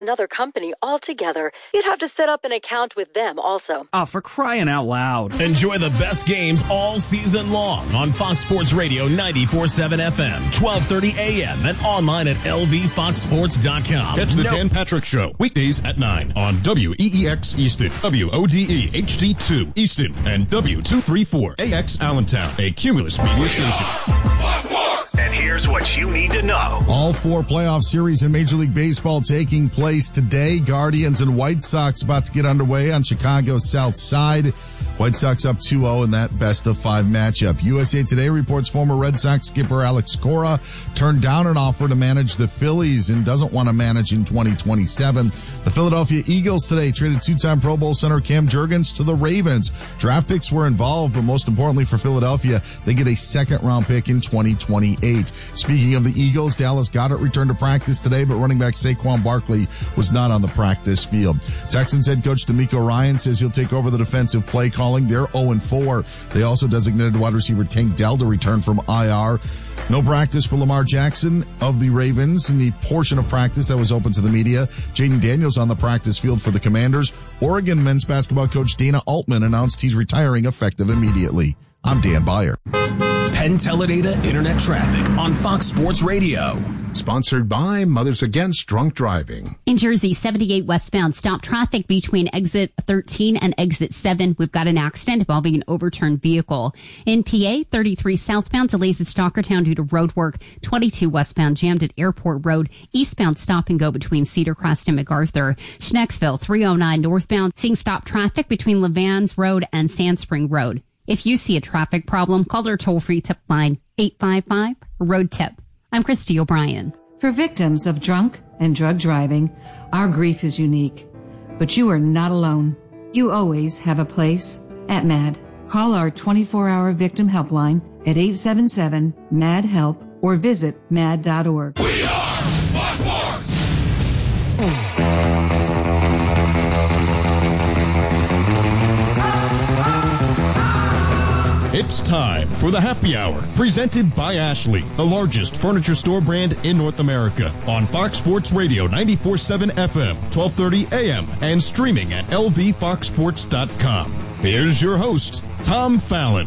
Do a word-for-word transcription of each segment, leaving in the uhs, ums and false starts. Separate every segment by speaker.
Speaker 1: another company altogether. You'd have to set up an account with them also.
Speaker 2: Oh, for crying out loud.
Speaker 3: Enjoy the best games all season long on Fox Sports Radio ninety-four point seven F M, twelve thirty A M, and online at L V fox sports dot com.
Speaker 4: Catch the
Speaker 3: no-
Speaker 4: Dan Patrick Show weekdays at nine on W E E X Easton, W O D E H D two Easton, and W two thirty-four A X Allentown, a Cumulus Media station.
Speaker 5: And here's what you need to know.
Speaker 6: All four playoff series in Major League Baseball taking place today. Guardians and White Sox about to get underway on Chicago's South Side. White Sox up two oh in that best of five matchup. U S A Today reports former Red Sox skipper Alex Cora turned down an offer to manage the Phillies and doesn't want to manage in twenty twenty-seven. The Philadelphia Eagles today traded two-time Pro Bowl center Cam Jurgens to the Ravens. Draft picks were involved, but most importantly for Philadelphia, they get a second-round pick in twenty twenty-eight. Speaking of the Eagles, Dallas Goedert returned to practice today, but running back Saquon Barkley was not on the practice field. Texans head coach DeMeco Ryan says he'll take over the defensive play calling. They're oh and four. They also designated wide receiver Tank Dell to return from I R. No practice for Lamar Jackson of the Ravens in the portion of practice that was open to the media. Jaden Daniels on the practice field for the Commanders. Oregon men's basketball coach Dana Altman announced he's retiring effective immediately. I'm Dan Byer.
Speaker 3: Penn Teledata Internet Traffic on Fox Sports Radio.
Speaker 7: Sponsored by Mothers Against Drunk Driving.
Speaker 8: In Jersey, seventy-eight westbound, stop traffic between exit thirteen and exit seven. We've got an accident involving an overturned vehicle. In P A, thirty-three southbound, delays at Stockertown due to road work. twenty-two westbound, jammed at Airport Road. Eastbound, stop and go between Cedar Crest and MacArthur. Schnecksville, three oh nine northbound, seeing stop traffic between Levans Road and Sandspring Road. If you see a traffic problem, call our toll-free tip line, eight five five, road tip. I'm Christy O'Brien.
Speaker 9: For victims of drunk and drug driving, our grief is unique. But you are not alone. You always have a place at MAD. Call our twenty-four hour victim helpline at eight seven seven, M A D, HELP or visit mad dot org.
Speaker 5: We are Fox Sports!
Speaker 4: It's time for the Happy Hour, presented by Ashley, the largest furniture store brand in North America, on Fox Sports Radio ninety-four point seven F M, twelve thirty A M, and streaming at L V fox sports dot com. Here's your host, Tom Fallon.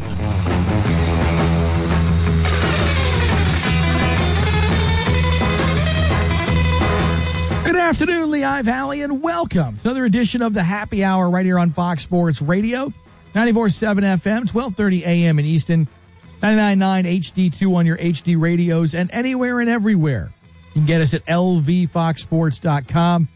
Speaker 10: Good afternoon, Lehigh Valley, and welcome to another edition of the Happy Hour right here on Fox Sports Radio. ninety-four point seven F M, twelve thirty A M in Easton, ninety-nine point nine H D two on your H D radios, and anywhere and everywhere. You can get us at L V fox sports dot com.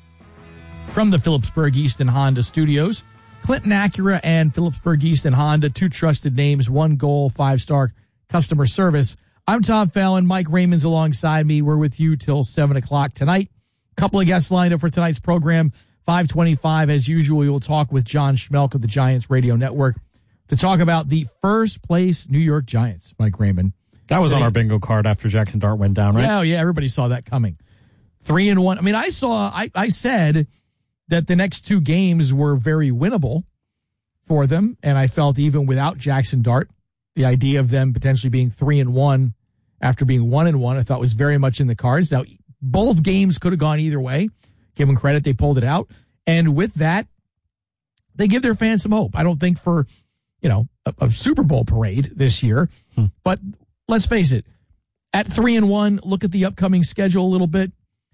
Speaker 10: From the Phillipsburg Easton Honda Studios, Clinton Acura and Phillipsburg Easton Honda, two trusted names, one goal, five-star customer service. I'm Tom Fallon. Mike Raymond's alongside me. We're with you till seven o'clock tonight. A couple of guests lined up for tonight's program. five twenty-five, as usual, we will talk with John Schmelk of the Giants Radio Network to talk about the first place New York Giants, Mike Raymond.
Speaker 11: That was on our bingo card after Jackson Dart went down, right?
Speaker 10: Yeah, yeah, everybody saw that coming. Three and one. I mean, I saw, I, I said that the next two games were very winnable for them, and I felt even without Jackson Dart, the idea of them potentially being three and one after being one and one, I thought was very much in the cards. Now, both games could have gone either way. Give them credit, they pulled it out. And with that, they give their fans some hope. I don't think for, you know, a, a Super Bowl parade this year, hmm. but let's face it, at three and one, look at the upcoming schedule a little bit,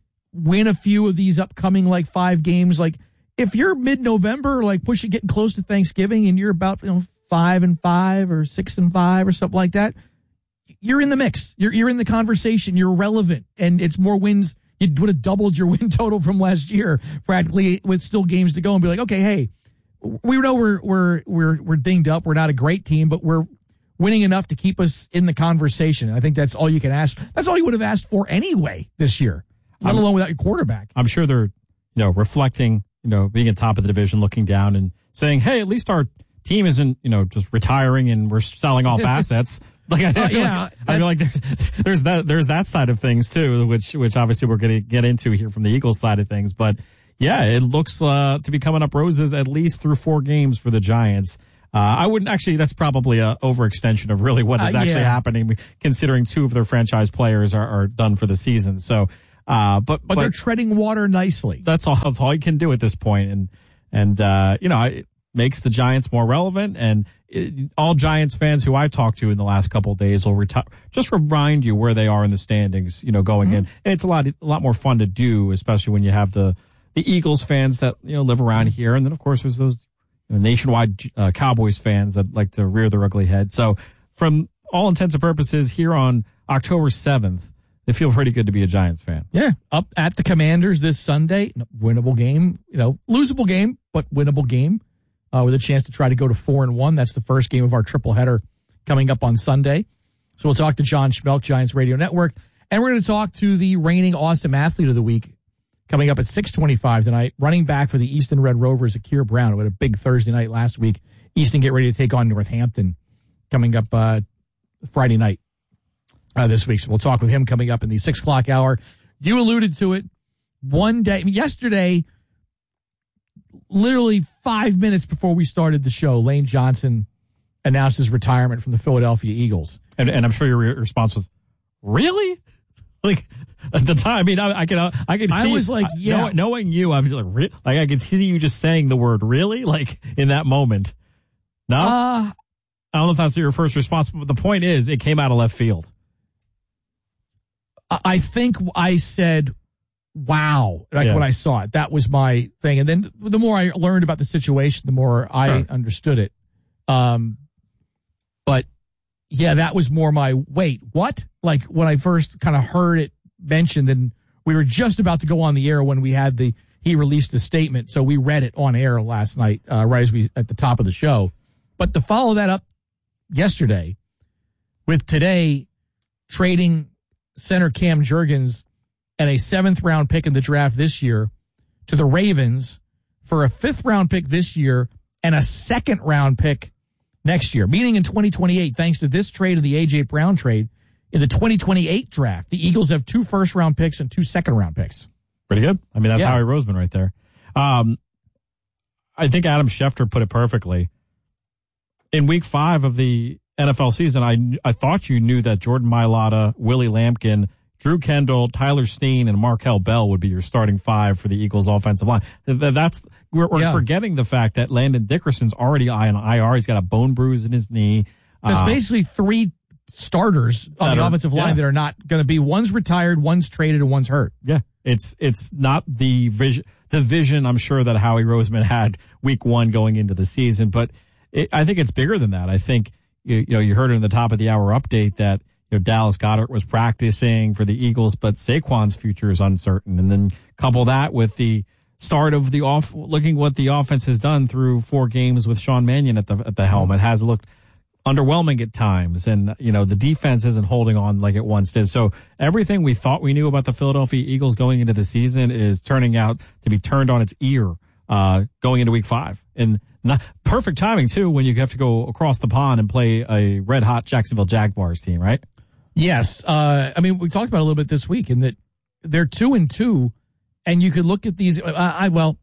Speaker 10: win a few of these upcoming like five games. Like if you're mid-November, like pushing, getting close to Thanksgiving and you're about, you know, five and five or six and five or something like that, you're in the mix. You're, you're in the conversation. You're relevant, and it's more wins. You would have doubled your win total from last year, practically, with still games to go, and be like, okay, hey, we know we're we're we're we're dinged up. We're not a great team, but we're winning enough to keep us in the conversation. I think that's all you can ask. That's all you would have asked for anyway this year, let I'm, alone without your quarterback.
Speaker 11: I'm sure they're, you know, reflecting, you know, being at top of the division, looking down and saying, hey, at least our team isn't, you know, just retiring and we're selling off assets. Like I, I feel, uh, yeah, like, I feel like there's, there's that there's that side of things too, which which obviously we're going to get into here from the Eagles side of things. But yeah, it looks uh, to be coming up roses at least through four games for the Giants. Uh, I wouldn't actually. That's probably a overextension of really what is uh, actually yeah. happening, considering two of their franchise players are, are done for the season. So Uh, but,
Speaker 10: but, but they're treading water nicely.
Speaker 11: That's all, that's all you can do at this point. And, and, uh, you know, it makes the Giants more relevant. And it, all Giants fans who I talked to in the last couple of days will reti- just remind you where they are in the standings, you know, going mm-hmm. in. And it's a lot, a lot more fun to do, especially when you have the, the Eagles fans that, you know, live around here. And then, of course, there's those you know, nationwide uh, Cowboys fans that like to rear their ugly head. So from all intents and purposes, here on October seventh, they feel pretty good to be a Giants fan.
Speaker 10: Yeah, up at the Commanders this Sunday. Winnable game, you know, losable game, but winnable game uh, with a chance to try to go to four and one. That's the first game of our triple header coming up on Sunday. So we'll talk to John Schmelk, Giants Radio Network, and we're going to talk to the reigning awesome athlete of the week coming up at six twenty-five tonight. Running back for the Easton Red Rovers, Akir Brown, who had a big Thursday night last week. Easton get ready to take on Northampton coming up uh, Friday night. Uh, this week. So we'll talk with him coming up in the six o'clock hour. You alluded to it. One day, yesterday, literally five minutes before we started the show, Lane Johnson announced his retirement from the Philadelphia Eagles.
Speaker 11: And, and I'm sure your re- response was, really? Like, at the time, I mean, I, I can, I can see.
Speaker 10: I was like, yeah.
Speaker 11: Knowing, knowing you, I was like, re- like, I could see you just saying the word really, like, in that moment. No? Uh, I don't know if that's your first response, but the point is, it came out of left field.
Speaker 10: I think I said, wow, like yeah. when I saw it. That was my thing. And then the more I learned about the situation, the more I sure. understood it. Um, but, yeah, that was more my, wait, what? Like, when I first kind of heard it mentioned, and we were just about to go on the air when we had the, he released the statement, so we read it on air last night, uh, right as we, at the top of the show. But to follow that up yesterday, with today trading center Cam Jurgens and a seventh round pick in the draft this year to the Ravens for a fifth round pick this year and a second round pick next year, meaning in twenty twenty-eight, thanks to this trade and the A J Brown trade, in the twenty twenty-eight draft, the Eagles have two first round picks and two second round picks.
Speaker 11: Pretty good. I mean, that's yeah. Howie Roseman right there. Um, I think Adam Schefter put it perfectly. In week five of the N F L season, I I thought you knew that Jordan Mailata, Willie Lampkin, Drew Kendall, Tyler Steen, and Markel Bell would be your starting five for the Eagles offensive line. That's we're, we're yeah. forgetting the fact that Landon Dickerson's already on I R. He's got a bone bruise in his knee.
Speaker 10: There's uh, basically three starters on the are, offensive line yeah. that are not going to be. One's retired, one's traded, and one's hurt.
Speaker 11: Yeah, it's it's not the vision. The vision I'm sure that Howie Roseman had week one going into the season, but it, I think it's bigger than that. I think. You, you know, you heard it in the top of the hour update that, you know, Dallas Goedert was practicing for the Eagles, but Saquon's future is uncertain. And then couple that with the start of the off, looking what the offense has done through four games with Sean Mannion at the, at the helm. It has looked underwhelming at times. And, you know, the defense isn't holding on like it once did. So everything we thought we knew about the Philadelphia Eagles going into the season is turning out to be turned on its ear, uh, going into week five. And, Not, perfect timing, too, when you have to go across the pond and play a red-hot Jacksonville Jaguars team, right?
Speaker 10: Yes. Uh, I mean, we talked about it a little bit this week in that they're two and two, and you could look at these. Uh, I Well,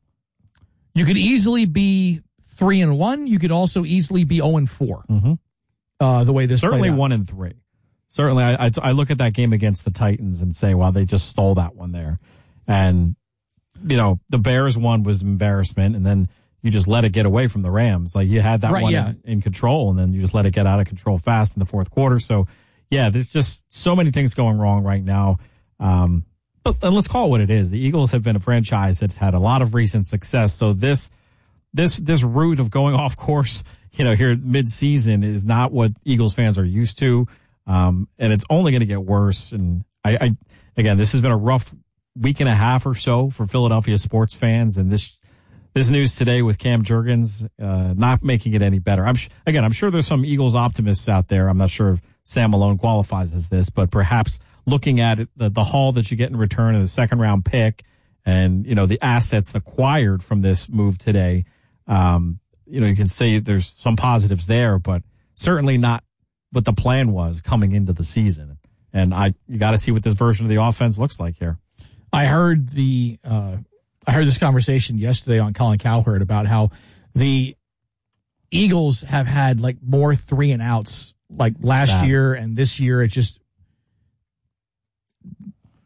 Speaker 10: you could easily be three and one. You could also easily be zero and four.
Speaker 11: Mm-hmm.
Speaker 10: Uh, the way this
Speaker 11: certainly
Speaker 10: played out.
Speaker 11: one and three. Certainly, I, I I look at that game against the Titans and say, "Wow, they just stole that one there." And you know, the Bears one was embarrassment, and then. You just let it get away from the Rams. Like you had that right, one yeah. in, in control, and then you just let it get out of control fast in the fourth quarter. So, yeah, there's just so many things going wrong right now. Um, but and let's call it what it is. The Eagles have been a franchise that's had a lot of recent success. So this, this, this route of going off course, you know, here mid-season is not what Eagles fans are used to, um, and it's only going to get worse. And I, I, again, this has been a rough week and a half or so for Philadelphia sports fans, and this. This news today with Cam Jurgens, uh, not making it any better. I'm sh- again, I'm sure there's some Eagles optimists out there. I'm not sure if Sam Malone qualifies as this, but perhaps looking at it, the, the haul that you get in return of the second round pick and, you know, the assets acquired from this move today, um, you know, you can say there's some positives there, but certainly not what the plan was coming into the season. And I, you got to see what this version of the offense looks like here.
Speaker 10: I heard the, uh, I heard this conversation yesterday on Colin Cowherd about how the Eagles have had like more three and outs like last that. year and this year. It just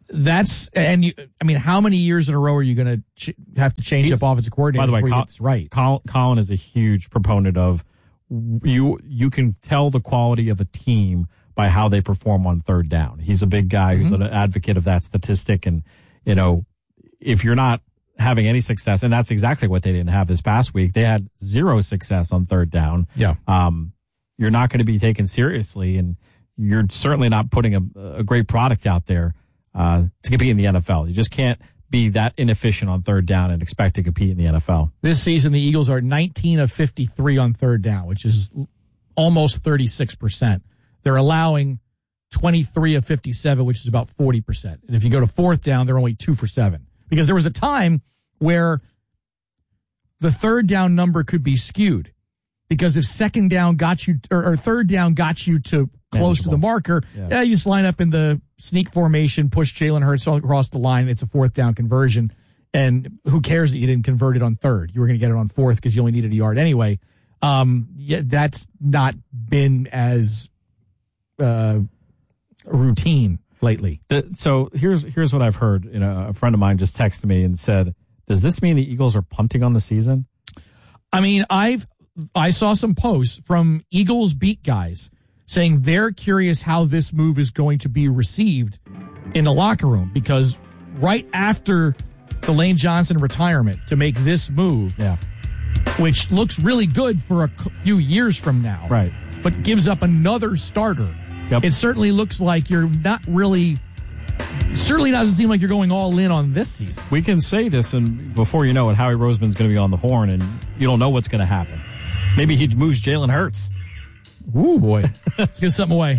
Speaker 10: That's and you. I mean, how many years in a row are you going to ch- have to change
Speaker 11: He's,
Speaker 10: up offensive coordinators?
Speaker 11: By the way,
Speaker 10: before
Speaker 11: Col-
Speaker 10: you get this right.
Speaker 11: Col- Colin is a huge proponent of you. You can tell the quality of a team by how they perform on third down. He's a big guy who's mm-hmm. an advocate of that statistic, and you know, if you're not having any success, and that's exactly what they didn't have this past week. They had zero success on third down.
Speaker 10: Yeah,
Speaker 11: um, you're not going to be taken seriously, and you're certainly not putting a, a great product out there. Uh, to compete in the N F L. You just can't be that inefficient on third down and expect to compete in the N F L.
Speaker 10: This season, the Eagles are nineteen of fifty-three on third down, which is almost thirty-six percent. They're allowing twenty-three of fifty-seven, which is about forty percent. And if you go to fourth down, they're only two for seven. Because there was a time where the third down number could be skewed. Because if second down got you, or, or third down got you to close to the marker, yeah. yeah, you just line up in the sneak formation, push Jalen Hurts all across the line. It's a fourth down conversion. And who cares that you didn't convert it on third? You were going to get it on fourth because you only needed a yard anyway. Um, yeah, that's not been as uh, routine lately.
Speaker 11: So here's here's what I've heard. You know, a friend of mine just texted me and said, "Does this mean the Eagles are punting on the season?"
Speaker 10: I mean, I've I saw some posts from Eagles beat guys saying they're curious how this move is going to be received in the locker room, because right after the Lane Johnson retirement to make this move,
Speaker 11: yeah,
Speaker 10: which looks really good for a few years from now,
Speaker 11: right,
Speaker 10: but gives up another starter.
Speaker 11: Yep.
Speaker 10: It certainly looks like you're not really, certainly doesn't seem like you're going all in on this season.
Speaker 11: We can say this, and before you know it, Howie Roseman's going to be on the horn, and you don't know what's going to happen. Maybe he moves Jalen Hurts.
Speaker 10: Ooh, boy. Let's give something away.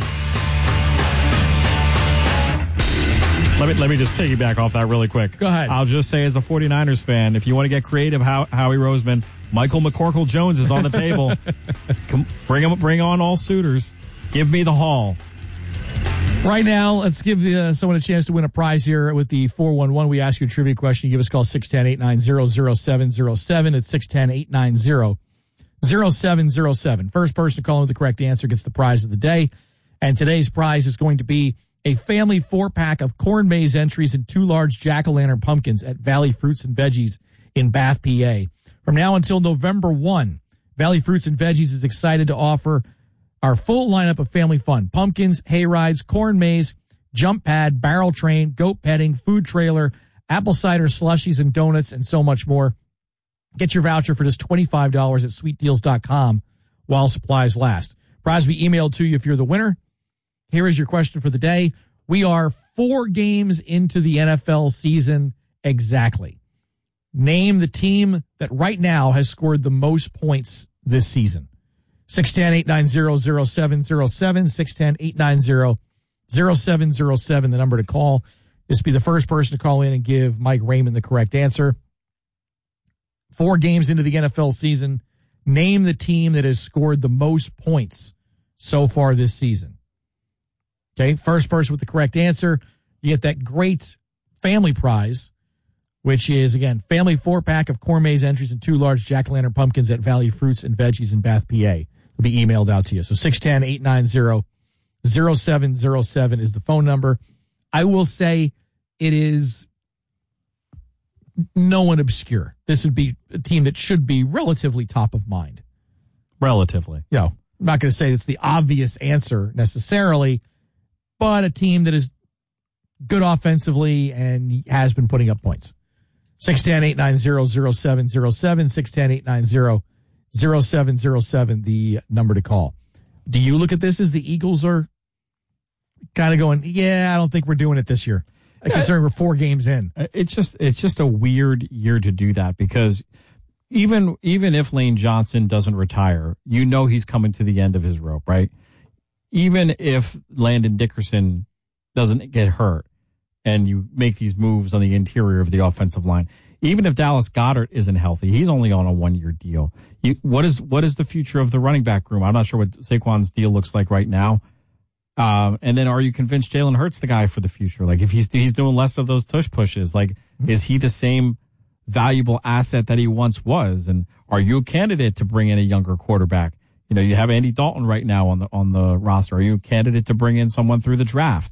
Speaker 11: Let me let me just piggyback off that really quick.
Speaker 10: Go ahead.
Speaker 11: I'll just say, as a 49ers fan, if you want to get creative, How, Howie Roseman, Michael McCorkle-Jones is on the table. Come, bring him, bring on all suitors. Give me the haul.
Speaker 10: Right now, let's give uh, someone a chance to win a prize here with the four one one. We ask you a trivia question. You give us a call six one zero, eight nine zero, zero seven zero seven. It's six one zero, eight nine zero, zero seven zero seven. First person to call in with the correct answer gets the prize of the day. And today's prize is going to be a family four-pack of corn maze entries and two large jack-o'-lantern pumpkins at Valley Fruits and Veggies in Bath, P A. From now until November first, Valley Fruits and Veggies is excited to offer our full lineup of family fun: pumpkins, hay rides, corn maze, jump pad, barrel train, goat petting, food trailer, apple cider slushies and donuts, and so much more. Get your voucher for just twenty-five dollars at sweet deals dot com while supplies last. Prize will be emailed to you if you're the winner. Here is your question for the day. We are four games into the N F L season exactly. Name the team that right now has scored the most points this season. six one zero, eight nine zero, zero seven zero seven, six one zero, eight nine zero, zero seven zero seven, the number to call. This will be the first person to call in and give Mike Raymond the correct answer. Four games into the N F L season, name the team that has scored the most points so far this season. Okay, first person with the correct answer, you get that great family prize, which is, again, family four-pack of corn maze entries and two large jack-o'-lantern pumpkins at Valley Fruits and Veggies in Bath, P A. It'll be emailed out to you. So six one zero, eight nine zero, zero seven zero seven is the phone number. I will say it is no one obscure. This would be a team that should be relatively top of mind.
Speaker 11: Relatively.
Speaker 10: Yeah. I'm not going to say it's the obvious answer necessarily, but a team that is good offensively and has been putting up points. six one zero, eight nine zero, zero seven zero seven, six one zero, eight nine zero, zero seven zero seven, the number to call. Do you look at this as the Eagles are kind of going, yeah, I don't think we're doing it this year, yeah, considering we're four games in?
Speaker 11: It's just it's just a weird year to do that, because even even if Lane Johnson doesn't retire, you know he's coming to the end of his rope, right? Even if Landon Dickerson doesn't get hurt and you make these moves on the interior of the offensive line, even if Dallas Goedert isn't healthy, he's only on a one-year deal. You, what is what is the future of the running back room? I'm not sure what Saquon's deal looks like right now. Um, and then are you convinced Jalen Hurts the guy for the future? Like, if he's he's doing less of those tush pushes, like, mm-hmm. is he the same valuable asset that he once was? And are you a candidate to bring in a younger quarterback? You know, you have Andy Dalton right now on the on the roster. Are you a candidate to bring in someone through the draft?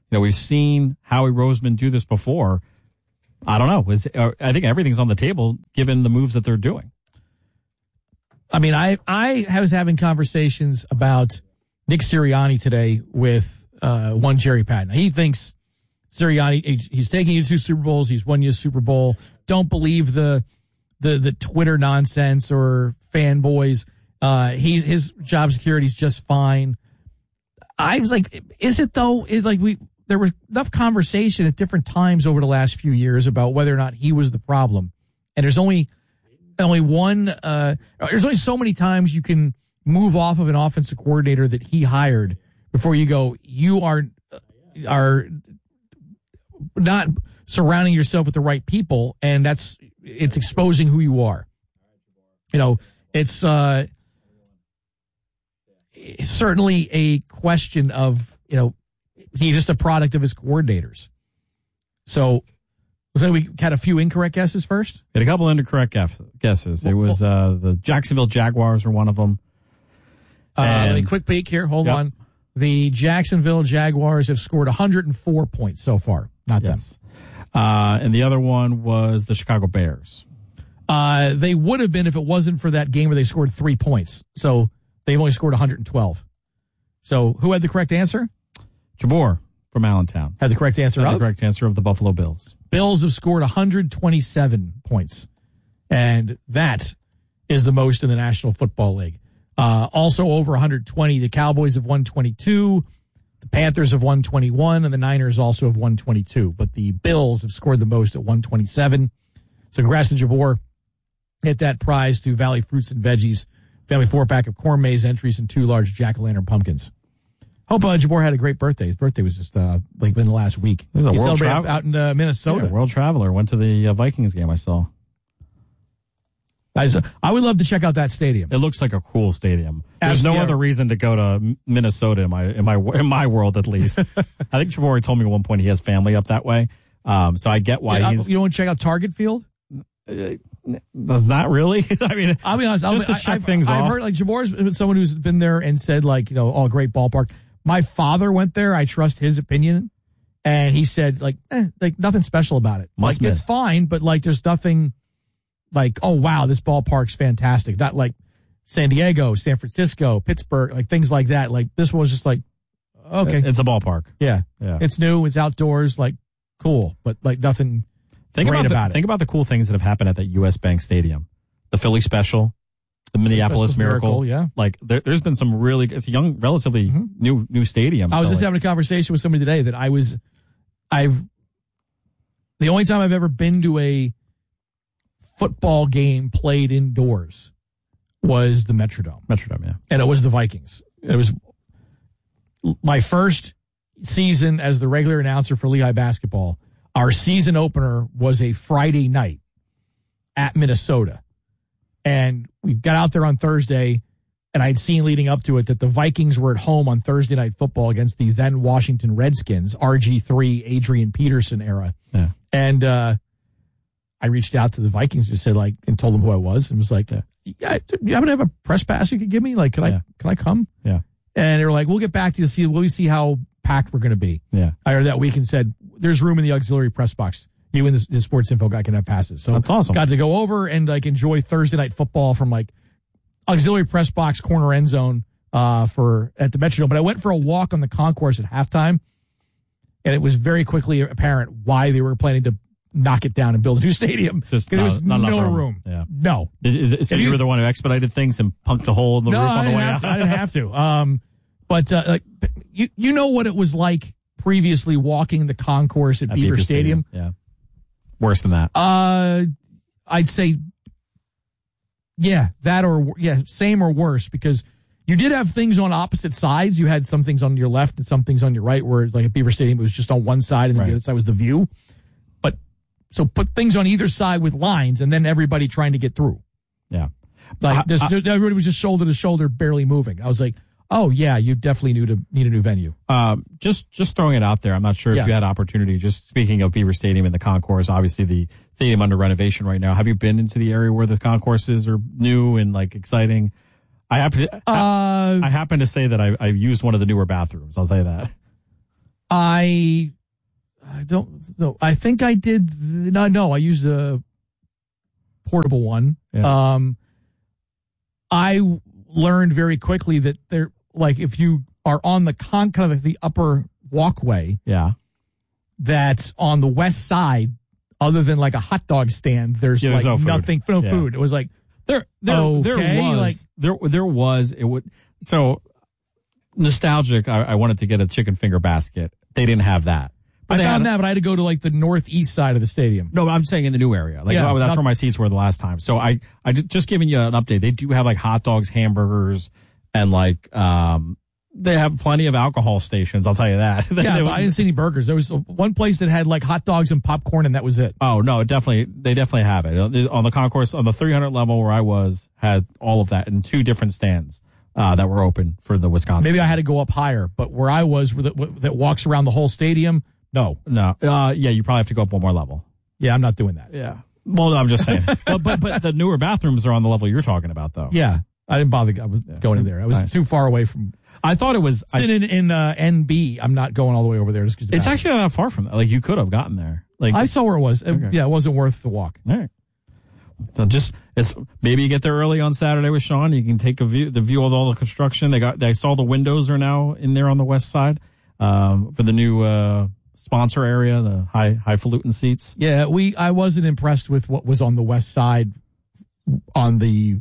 Speaker 11: You know, we've seen Howie Roseman do this before. I don't know. Is, uh, I think everything's on the table given the moves that they're doing.
Speaker 10: I mean, I I was having conversations about Nick Sirianni today with uh, one Jerry Patton. He thinks Sirianni, he's taking you to two Super Bowls. He's won you a Super Bowl. Don't believe the the the Twitter nonsense or fanboys. Uh, he, his job security is just fine. I was like, is it though? Is like we there was enough conversation at different times over the last few years about whether or not he was the problem, and there's only only one. Uh, there's only so many times you can move off of an offensive coordinator that he hired before you go. You are are not surrounding yourself with the right people, and that's it's exposing who you are. You know, it's. Uh, Certainly a question of, you know, he's just a product of his coordinators. So, so we had a few incorrect guesses first?
Speaker 11: We had a couple incorrect guesses. It was uh, the Jacksonville Jaguars were one of them.
Speaker 10: Uh, let me quick peek here. Hold yep. on. The Jacksonville Jaguars have scored one hundred four points so far. Not
Speaker 11: yes. them. Uh, and the other one was the Chicago Bears.
Speaker 10: Uh, they would have been if it wasn't for that game where they scored three points. So, they've only scored one hundred twelve. So who had the correct answer?
Speaker 11: Jabor from Allentown.
Speaker 10: Had the correct answer
Speaker 11: had
Speaker 10: of?
Speaker 11: the correct answer of the Buffalo Bills.
Speaker 10: Bills have scored one hundred twenty-seven points. And that is the most in the National Football League. Uh, also over one hundred twenty. The Cowboys have one hundred twenty-two. The Panthers have one hundred twenty-one. And the Niners also have one hundred twenty-two. But the Bills have scored the most at one hundred twenty-seven. So congrats to Jabor. Get that prize to Valley Fruits and Veggies. Family four-pack of corn maze entries and two large jack-o'-lantern pumpkins. Hope uh, Jabor had a great birthday. His birthday was just uh, like in the last week.
Speaker 11: This is a
Speaker 10: he
Speaker 11: world
Speaker 10: celebrated out in uh, Minnesota.
Speaker 11: Yeah, world traveler. Went to the uh, Vikings game I saw.
Speaker 10: I, I would love to check out that stadium.
Speaker 11: It looks like a cool stadium. There's no
Speaker 10: yeah.
Speaker 11: other reason to go to Minnesota in my in my in my world at least. I think Jabor told me at one point he has family up that way. Um, so I get why
Speaker 10: yeah,
Speaker 11: he's.
Speaker 10: You want to check out Target Field?
Speaker 11: Uh, That's not really. I mean,
Speaker 10: I'll be honest.
Speaker 11: Just
Speaker 10: I'll,
Speaker 11: to check
Speaker 10: I've,
Speaker 11: things
Speaker 10: I've
Speaker 11: off.
Speaker 10: heard like Jabor's been someone who's been there and said like, you know, oh, great ballpark. My father went there. I trust his opinion, and he said like, eh, like nothing special about it.
Speaker 11: Must
Speaker 10: like
Speaker 11: miss.
Speaker 10: It's fine, but like there's nothing like, oh wow, this ballpark's fantastic. Not like San Diego, San Francisco, Pittsburgh, like things like that. Like this was just like, okay,
Speaker 11: it's a ballpark.
Speaker 10: Yeah,
Speaker 11: yeah.
Speaker 10: It's new. It's outdoors. Like cool, but like nothing.
Speaker 11: Think
Speaker 10: great
Speaker 11: about, the,
Speaker 10: about it.
Speaker 11: Think about the cool things that have happened at that U S Bank Stadium. The Philly Special, the Minneapolis Miracle.
Speaker 10: Miracle, yeah.
Speaker 11: Like there, there's been some really, it's a young, relatively mm-hmm. new, new stadium.
Speaker 10: I was
Speaker 11: so
Speaker 10: just
Speaker 11: like,
Speaker 10: having a conversation with somebody today that I was, I've, the only time I've ever been to a football game played indoors was the Metrodome.
Speaker 11: Metrodome, yeah.
Speaker 10: And it was the Vikings. It was my first season as the regular announcer for Lehigh basketball. Our season opener was a Friday night at Minnesota. And we got out there on Thursday, and I'd seen leading up to it that the Vikings were at home on Thursday Night Football against the then Washington Redskins, R G three, Adrian Peterson era.
Speaker 11: Yeah.
Speaker 10: And uh, I reached out to the Vikings and just said, like, and told them who I was, and was like, yeah, yeah you happen to have a press pass you could give me? Like, can
Speaker 11: yeah.
Speaker 10: I can I come?
Speaker 11: Yeah.
Speaker 10: And they were like, we'll get back to you to see, we'll see how packed we're going to be.
Speaker 11: Yeah.
Speaker 10: I heard that week and said, there's room in the auxiliary press box. You and the, the sports info guy can have passes. So
Speaker 11: that's awesome.
Speaker 10: Got to go over and like enjoy Thursday night football from like auxiliary press box, corner end zone uh, for at the Metrodome. But I went for a walk on the concourse at halftime, and it was very quickly apparent why they were planning to knock it down and build a new stadium.
Speaker 11: Just
Speaker 10: there
Speaker 11: not,
Speaker 10: was
Speaker 11: not
Speaker 10: no
Speaker 11: room.
Speaker 10: room.
Speaker 11: Yeah.
Speaker 10: No.
Speaker 11: Is, is, so you, you were the one who expedited things and punked a hole in the
Speaker 10: no,
Speaker 11: roof on the way out?
Speaker 10: To, I didn't have to. Um, but uh, like you, you know what it was like previously walking the concourse at, at Beaver, Beaver Stadium.
Speaker 11: Stadium. Yeah. Worse than that.
Speaker 10: Uh, I'd say, yeah, that or, yeah, same or worse, because you did have things on opposite sides. You had some things on your left and some things on your right, where like at Beaver Stadium, it was just on one side and then right. the other side was the view. But so put things on either side with lines and then everybody trying to get through.
Speaker 11: Yeah.
Speaker 10: Like
Speaker 11: I,
Speaker 10: this,
Speaker 11: I,
Speaker 10: everybody was just shoulder to shoulder, barely moving. I was like, oh, yeah, you definitely need, to, need a new venue.
Speaker 11: Um, just just throwing it out there. I'm not sure if
Speaker 10: yeah.
Speaker 11: you had opportunity. Just speaking of Beaver Stadium and the concourse, obviously the stadium under renovation right now. Have you been into the area where the concourses are new and like exciting? I happen to,
Speaker 10: uh,
Speaker 11: I, I happen to say that I, I've used one of the newer bathrooms. I'll say that.
Speaker 10: I, I don't know. I think I did. No, no, I used a portable one. Yeah. Um, I learned very quickly that they're like, if you are on the con, kind of the upper walkway.
Speaker 11: Yeah.
Speaker 10: That on the west side, other than like a hot dog stand, there's
Speaker 11: yeah,
Speaker 10: like
Speaker 11: no food.
Speaker 10: nothing, no
Speaker 11: yeah.
Speaker 10: food. It was like,
Speaker 11: there, there,
Speaker 10: okay,
Speaker 11: there was,
Speaker 10: like,
Speaker 11: there, there was, it would, so nostalgic. I, I wanted to get a chicken finger basket. They didn't have that.
Speaker 10: But I found that, but I had to go to like the northeast side of the stadium.
Speaker 11: No, I'm saying in the new area. Like
Speaker 10: yeah,
Speaker 11: oh, that's
Speaker 10: not,
Speaker 11: where my seats were the last time. So I, I just, just giving you an update. They do have like hot dogs, hamburgers, and like, um, they have plenty of alcohol stations. I'll tell you that.
Speaker 10: Yeah, but I didn't see any burgers. There was one place that had like hot dogs and popcorn, and that was it.
Speaker 11: Oh no, definitely, they definitely have it on the concourse on the three hundred level where I was had all of that in two different stands uh, that were open for the Wisconsin.
Speaker 10: Maybe I had to go up higher, but where I was, where the, that walks around the whole stadium, no,
Speaker 11: no, uh, yeah, you probably have to go up one more level.
Speaker 10: Yeah, I'm not doing that.
Speaker 11: Yeah, well, I'm just saying, but, but but the newer bathrooms are on the level you're talking about, though.
Speaker 10: Yeah, I didn't bother I was yeah. going in there. I was nice. too far away from.
Speaker 11: I thought it was
Speaker 10: I, in in uh, N B. I'm not going all the way over there just because
Speaker 11: it's actually not far from that. Like you could have gotten there. Like
Speaker 10: I saw where it was. It,
Speaker 11: okay.
Speaker 10: Yeah, it wasn't worth the walk.
Speaker 11: All right. So just it's maybe you get there early on Saturday with Sean. You can take a view the view of all the construction. They got. They saw the windows are now in there on the west side um, for the new uh, sponsor area, the high highfalutin seats.
Speaker 10: Yeah, we. I wasn't impressed with what was on the west side on the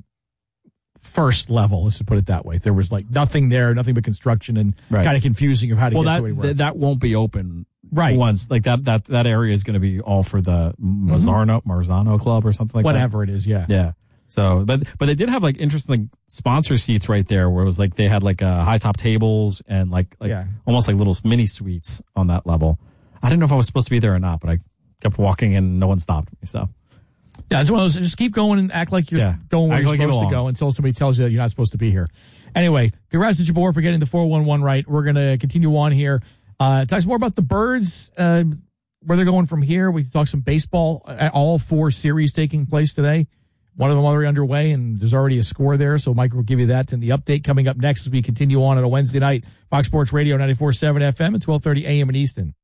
Speaker 10: first level, let's put it that way. There was like nothing there, nothing but construction, and right. kind of confusing of how to
Speaker 11: well,
Speaker 10: get
Speaker 11: that,
Speaker 10: to anywhere.
Speaker 11: Th- that won't be open
Speaker 10: right
Speaker 11: once. Like that that that area is going to be all for the Marzano mm-hmm. Marzano Club or something like
Speaker 10: Whatever
Speaker 11: that.
Speaker 10: Whatever it is, yeah.
Speaker 11: Yeah. So, but but they did have like interesting sponsor seats right there, where it was like they had like uh, high top tables and like like
Speaker 10: yeah.
Speaker 11: almost like little mini suites on that level. I didn't know if I was supposed to be there or not, but I kept walking and no one stopped me. So.
Speaker 10: Yeah, it's one of those, just keep going and act like you're yeah. going where act you're like supposed to go until somebody tells you that you're not supposed to be here. Anyway, congrats to Jabor for getting the four one one right. We're going to continue on here. Uh, talk some more about the Birds, uh, where they're going from here. We talk some baseball. All four series taking place today. One of them already underway, and there's already a score there. So Mike will give you that in the update coming up next as we continue on on a Wednesday night. Fox Sports Radio ninety-four point seven F M at twelve thirty A M in Easton.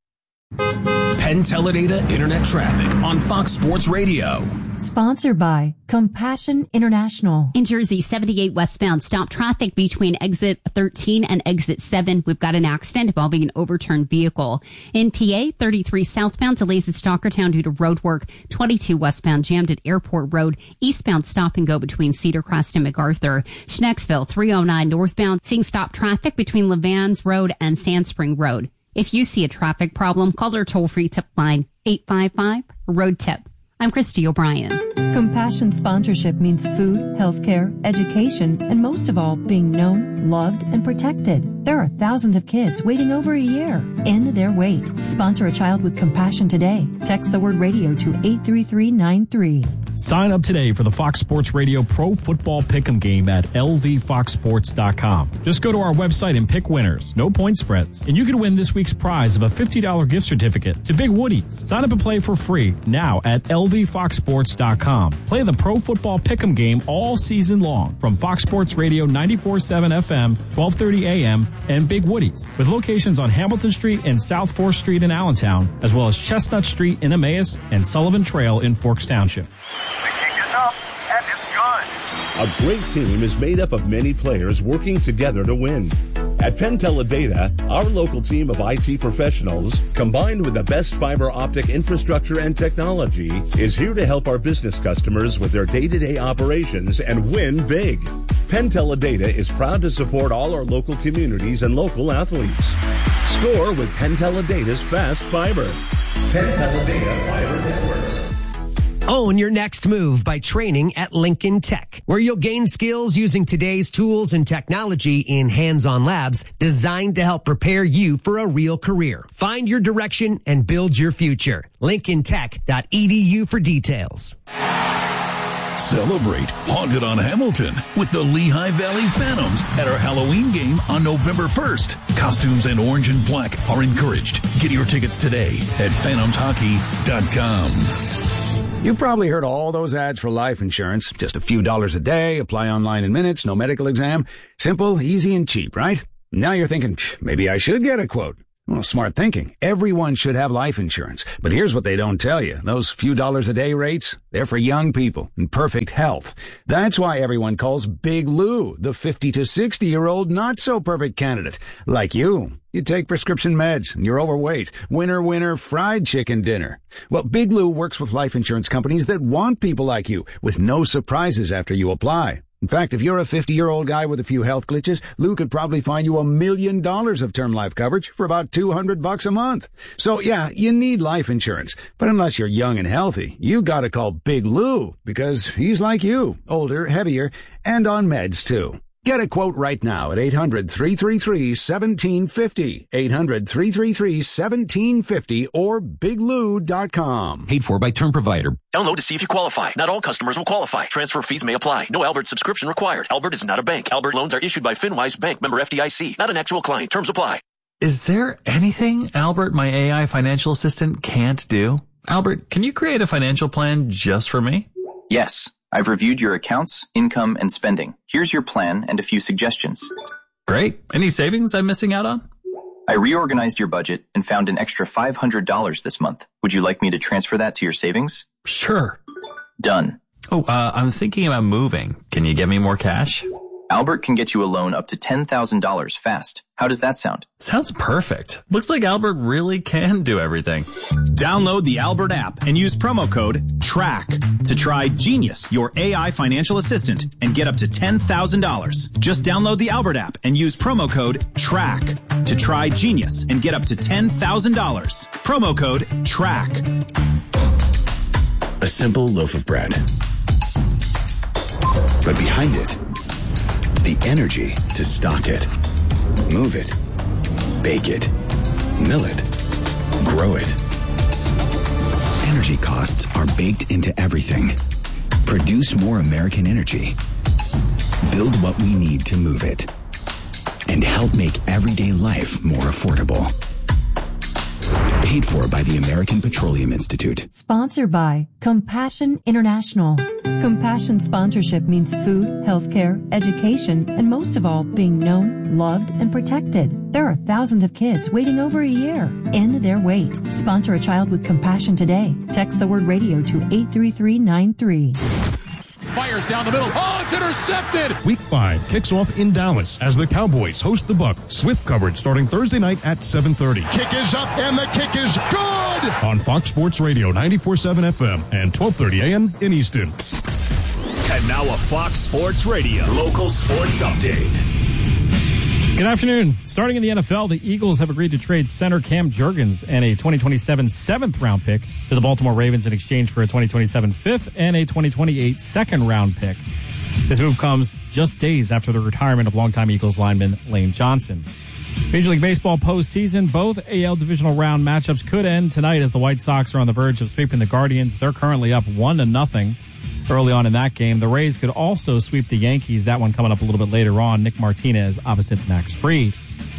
Speaker 3: Penn Teledata Internet Traffic on Fox Sports Radio.
Speaker 12: Sponsored by Compassion International.
Speaker 8: In Jersey, seventy-eight westbound, stop traffic between exit thirteen and exit seven. We've got an accident involving an overturned vehicle. In P A, thirty-three southbound, delays at Stalkertown due to road work. twenty-two westbound, jammed at Airport Road. Eastbound, stop and go between Cedar Crest and MacArthur. Schnecksville, three oh nine northbound, seeing stop traffic between Levans Road and Sandspring Road. If you see a traffic problem, call our toll-free tip line, eight five five, road tip. I'm Christy O'Brien.
Speaker 12: Compassion sponsorship means food, healthcare, education, and most of all, being known, loved, and protected. There are thousands of kids waiting over a year. End their wait. Sponsor a child with compassion today. Text the word radio to eight three three nine three.
Speaker 3: Sign up today for the Fox Sports Radio Pro Football Pick'em game at L V fox sports dot com. Just go to our website and pick winners. No point spreads. And you can win this week's prize of a fifty dollars gift certificate to Big Woody's. Sign up and play for free now at L V fox sports dot com. Play the Pro Football Pick'em game all season long from Fox Sports Radio ninety-four point seven F M, twelve thirty A M, and Big Woody's, with locations on Hamilton Street and South fourth Street in Allentown, as well as Chestnut Street in Emmaus and Sullivan Trail in Forks Township.
Speaker 5: The kick is up, and it's good. A great team is made up of many players working together to win. At Penn Teledata, our local team of I T professionals, combined with the best fiber optic infrastructure and technology, is here to help our business customers with their day-to-day operations and win big. Penn Teledata is proud to support all our local communities and local athletes. Score with Penn Teledata's fast fiber. Penn Teledata Fiber Networks.
Speaker 13: Own your next move by training at Lincoln Tech, where you'll gain skills using today's tools and technology in hands-on labs designed to help prepare you for a real career. Find your direction and build your future. lincoln tech dot e d u for details.
Speaker 14: Celebrate Haunted on Hamilton with the Lehigh Valley Phantoms at our Halloween game on November first. Costumes and orange and black are encouraged. Get your tickets today at phantoms hockey dot com.
Speaker 15: You've probably heard all those ads for life insurance. Just a few dollars a day, apply online in minutes, no medical exam. Simple, easy, and cheap, right? Now you're thinking, maybe I should get a quote. Well, smart thinking. Everyone should have life insurance. But here's what they don't tell you. Those few dollars a day rates, they're for young people in perfect health. That's why everyone calls Big Lou the fifty to sixty year old not so perfect candidate. Like you. You take prescription meds and you're overweight. Winner, winner, fried chicken dinner. Well, Big Lou works with life insurance companies that want people like you with no surprises after you apply. In fact, if you're a fifty-year-old guy with a few health glitches, Lou could probably find you a million dollars of term life coverage for about two hundred bucks a month. So yeah, you need life insurance. But unless you're young and healthy, you gotta call Big Lou because he's like you, older, heavier, and on meds too. Get a quote right now at eight hundred, three three three, one seven five zero, eight hundred, three three three, one seven five zero, or big lou dot com.
Speaker 16: Paid for by Term Provider.
Speaker 17: Download to see if you qualify. Not all customers will qualify. Transfer fees may apply. No Albert subscription required. Albert is not a bank. Albert loans are issued by FinWise Bank, member F D I C. Not an actual client. Terms apply.
Speaker 18: Is there anything Albert, my A I financial assistant, can't do? Albert, can you create a financial plan just for me?
Speaker 19: Yes. I've reviewed your accounts, income, and spending. Here's your plan and a few suggestions.
Speaker 18: Great. Any savings I'm missing out on?
Speaker 19: I reorganized your budget and found an extra five hundred dollars this month. Would you like me to transfer that to your savings?
Speaker 18: Sure.
Speaker 19: Done.
Speaker 18: Oh, uh, I'm thinking about moving. Can you get me more cash?
Speaker 19: Albert can get you a loan up to ten thousand dollars fast. How does that sound?
Speaker 18: Sounds perfect. Looks like Albert really can do everything.
Speaker 2: Download the Albert app and use promo code TRACK to try Genius, your A I financial assistant, and get up to ten thousand dollars. Just download the Albert app and use promo code TRACK to try Genius and get up to ten thousand dollars. Promo code TRACK.
Speaker 20: A simple loaf of bread. But behind it, the energy to stock it, move it, bake it, mill it, grow it. Energy costs are baked into everything. Produce more American energy. Build what we need to move it. And help make everyday life more affordable. Paid for by the American Petroleum Institute.
Speaker 12: Sponsored by Compassion International. Compassion sponsorship means food, healthcare, education, and most of all, being known, loved, and protected. There are thousands of kids waiting over a year. End their wait. Sponsor a child with compassion today. Text the word radio to eight three three nine three.
Speaker 10: Fires down the middle. Oh, it's intercepted.
Speaker 4: Week five kicks off in Dallas as the Cowboys host the Bucs with coverage starting Thursday night at seven thirty.
Speaker 7: Kick is up and the kick is good.
Speaker 4: On Fox Sports Radio ninety-four point seven F M and twelve thirty A M in Easton.
Speaker 14: And now a Fox Sports Radio local sports update.
Speaker 3: Good afternoon. Starting in the N F L, the Eagles have agreed to trade center Cam Jurgens and a twenty twenty-seven seventh round pick to the Baltimore Ravens in exchange for a twenty twenty-seven fifth and a twenty twenty-eight second round pick. This move comes just days after the retirement of longtime Eagles lineman Lane Johnson. Major League Baseball postseason, both A L divisional round matchups could end tonight as the White Sox are on the verge of sweeping the Guardians. They're currently up one to nothing. Early on in that game, the Rays could also sweep the Yankees. That one coming up a little bit later on. Nick Martinez opposite Max Fried.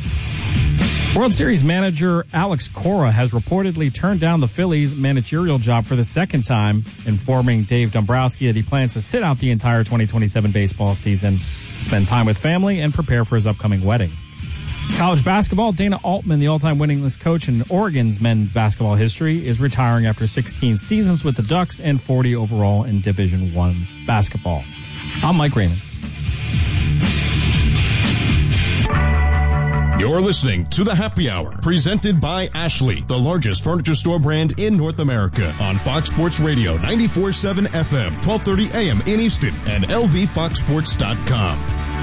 Speaker 3: World Series manager Alex Cora has reportedly turned down the Phillies' managerial job for the second time, informing Dave Dombrowski that he plans to sit out the entire twenty twenty-seven baseball season, spend time with family, and prepare for his upcoming wedding. College basketball, Dana Altman, the all-time winningest coach in Oregon's men's basketball history, is retiring after sixteen seasons with the Ducks and forty overall in Division One basketball. I'm Mike Raymond.
Speaker 4: You're listening to The Happy Hour, presented by Ashley, the largest furniture store brand in North America, on Fox Sports Radio ninety-four point seven F M, twelve thirty A M in Easton, and L V fox sports dot com.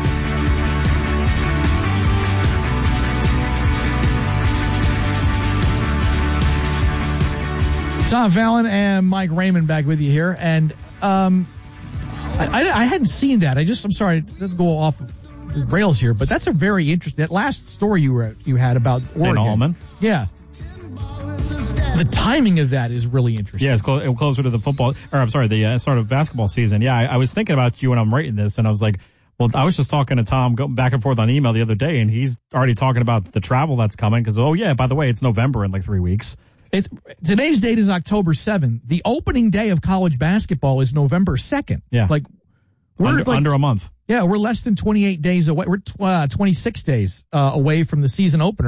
Speaker 10: Tom Fallon and Mike Raymond back with you here, and um, I, I, I hadn't seen that. I just, I'm sorry, let's go off the rails here, but that's a very interesting. That last story you were you had about Oregon,
Speaker 3: Dana Altman.
Speaker 10: Yeah, the timing of that is really interesting.
Speaker 3: Yeah, it's clo- closer to the football, or I'm sorry, the uh, start of basketball season. Yeah, I, I was thinking about you when I'm writing this, and I was like, well, I was just talking to Tom, going back and forth on email the other day, and he's already talking about the travel that's coming because, oh yeah, by the way, it's November in like three weeks.
Speaker 10: It's, today's date is October seventh. The opening day of college basketball is November second.
Speaker 3: Yeah.
Speaker 10: Like, we're
Speaker 3: under,
Speaker 10: like,
Speaker 3: under a month.
Speaker 10: Yeah, we're less than twenty-eight days away. We're uh, twenty-six days uh, away from the season opener.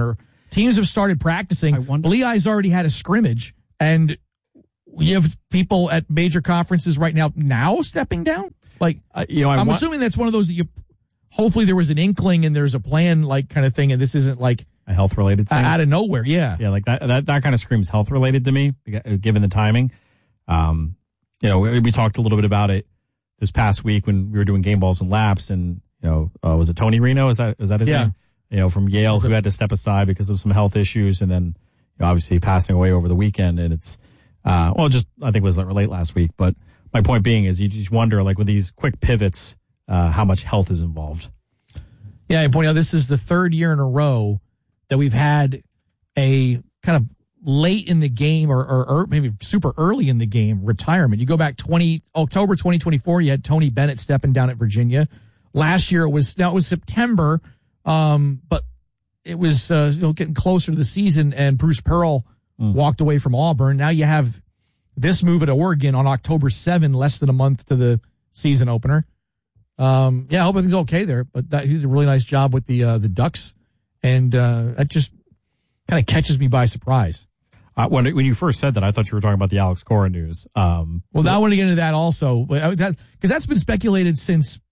Speaker 10: teams have started practicing. Lehigh's already had a scrimmage, and you have people at major conferences right now now stepping down. Like,
Speaker 11: uh, you know, I
Speaker 10: I'm
Speaker 11: want,
Speaker 10: assuming that's one of those that you. Hopefully, there was an inkling and there's a plan, like kind of thing, and this isn't like
Speaker 11: a health related thing
Speaker 10: out of nowhere. Yeah,
Speaker 11: yeah, like that. That that kind of screams health related to me, given the timing. Um, you know, we, we talked a little bit about it this past week when we were doing game balls and laps, and you know, uh, was it Tony Reno? Is that is that his
Speaker 10: yeah.
Speaker 11: name? You know, from Yale, who had to step aside because of some health issues, and then you know, obviously passing away over the weekend. And it's uh, well, just I think it was late last week. But my point being is, you just wonder, like with these quick pivots, uh, how much health is involved.
Speaker 10: Yeah, I point out this is the third year in a row that we've had a kind of late in the game or, or, or maybe super early in the game retirement. You go back twenty October twenty twenty-four, you had Tony Bennett stepping down at Virginia. Last year it was now it was September, um, but it was uh, you know, getting closer to the season, and Bruce Pearl mm. walked away from Auburn. Now you have this move at Oregon on October seventh, less than a month to the season opener. Um, yeah, I hope everything's okay there, but that, he did a really nice job with the, uh, the Ducks. And, uh, that just kind of catches me by surprise.
Speaker 11: Uh, when, when you first said that, I thought you were talking about the Alex Cora news. Um,
Speaker 10: well, now I want to get into that also, because that, that's been speculated since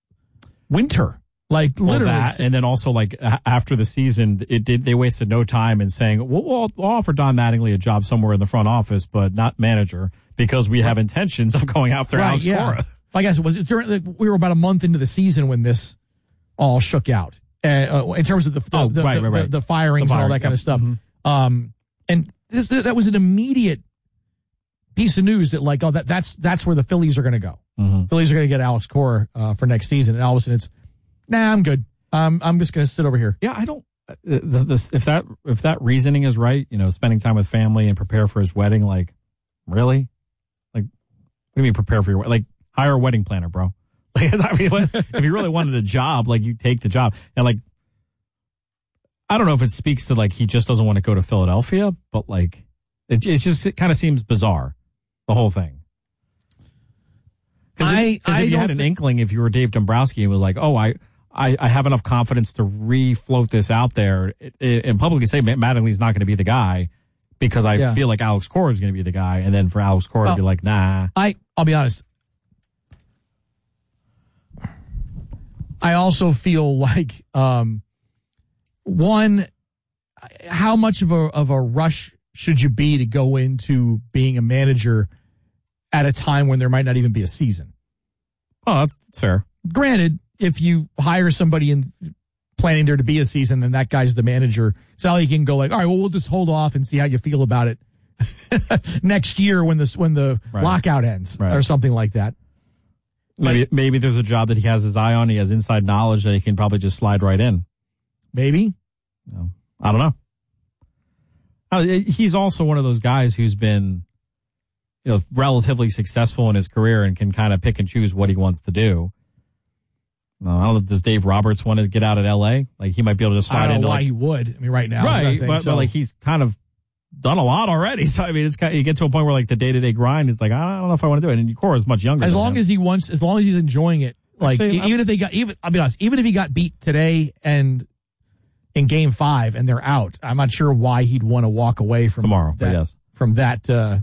Speaker 10: winter. Like
Speaker 11: well,
Speaker 10: literally.
Speaker 11: That, and then also like after the season, it did, they wasted no time in saying, well, we'll, we'll offer Don Mattingly a job somewhere in the front office, but not manager, because we have intentions of going after
Speaker 10: right,
Speaker 11: Alex
Speaker 10: yeah.
Speaker 11: Cora.
Speaker 10: I guess it was during, like, we were about a month into the season when this all shook out uh, in terms of the the,
Speaker 11: oh,
Speaker 10: the,
Speaker 11: right,
Speaker 10: the,
Speaker 11: right, right.
Speaker 10: the, the firings the fire, and all that kind yep. of stuff. Mm-hmm. Um, and this, that was an immediate piece of news that like, oh, that that's that's where the Phillies are going to go.
Speaker 11: Mm-hmm.
Speaker 10: Phillies are going to get Alex Cora uh, for next season, and all of a sudden it's, nah, I'm good. Um, I'm just going to sit over here.
Speaker 11: Yeah, I don't. Uh, the, the, if that if that reasoning is right, you know, spending time with family and prepare for his wedding, like, really, like, what do you mean prepare for your like? Hire a wedding planner, bro. Like, I mean, if you really wanted a job, like you take the job. And like, I don't know if it speaks to like he just doesn't want to go to Philadelphia, but like, it, it just it kind of seems bizarre, the whole thing. Because if, if you had an think... inkling, if you were Dave Dombrowski and was like, oh, I, I, I have enough confidence to re-float this out there it, it, and publicly say Mattingly's not going to be the guy because I yeah. feel like Alex Cora is going to be the guy, and then for Alex Cora well, to be like, nah.
Speaker 10: I, I'll be honest. I also feel like, um, one, how much of a of a rush should you be to go into being a manager at a time when there might not even be a season?
Speaker 11: Oh, that's fair.
Speaker 10: Granted, if you hire somebody in planning there to be a season, then that guy's the manager. So you can go like, all right, well, we'll just hold off and see how you feel about it next year when this when the right. lockout ends right. or something like that.
Speaker 11: Maybe maybe there's a job that he has his eye on. He has inside knowledge that he can probably just slide right in.
Speaker 10: Maybe.
Speaker 11: No, I don't know. Uh, he's also one of those guys who's been, you know, relatively successful in his career and can kind of pick and choose what he wants to do. Uh, I don't know. Does Dave Roberts want to get out at L A? Like he might be able to slide
Speaker 10: I don't know
Speaker 11: into.
Speaker 10: Why
Speaker 11: like,
Speaker 10: he would? I mean, right now,
Speaker 11: right?
Speaker 10: But,
Speaker 11: but,
Speaker 10: so.
Speaker 11: but like he's kind of done a lot already. So I mean, it's kind of, you get to a point where like the day to day grind, it's like I don't know if I want to do it. And Cora is much younger.
Speaker 10: As long
Speaker 11: him.
Speaker 10: as he wants, as long as he's enjoying it. Like Actually, even I'm, if they got, even I'll be honest, even if he got beat today and in Game Five and they're out, I'm not sure why he'd want to walk away from
Speaker 11: tomorrow.
Speaker 10: That,
Speaker 11: yes,
Speaker 10: from that uh,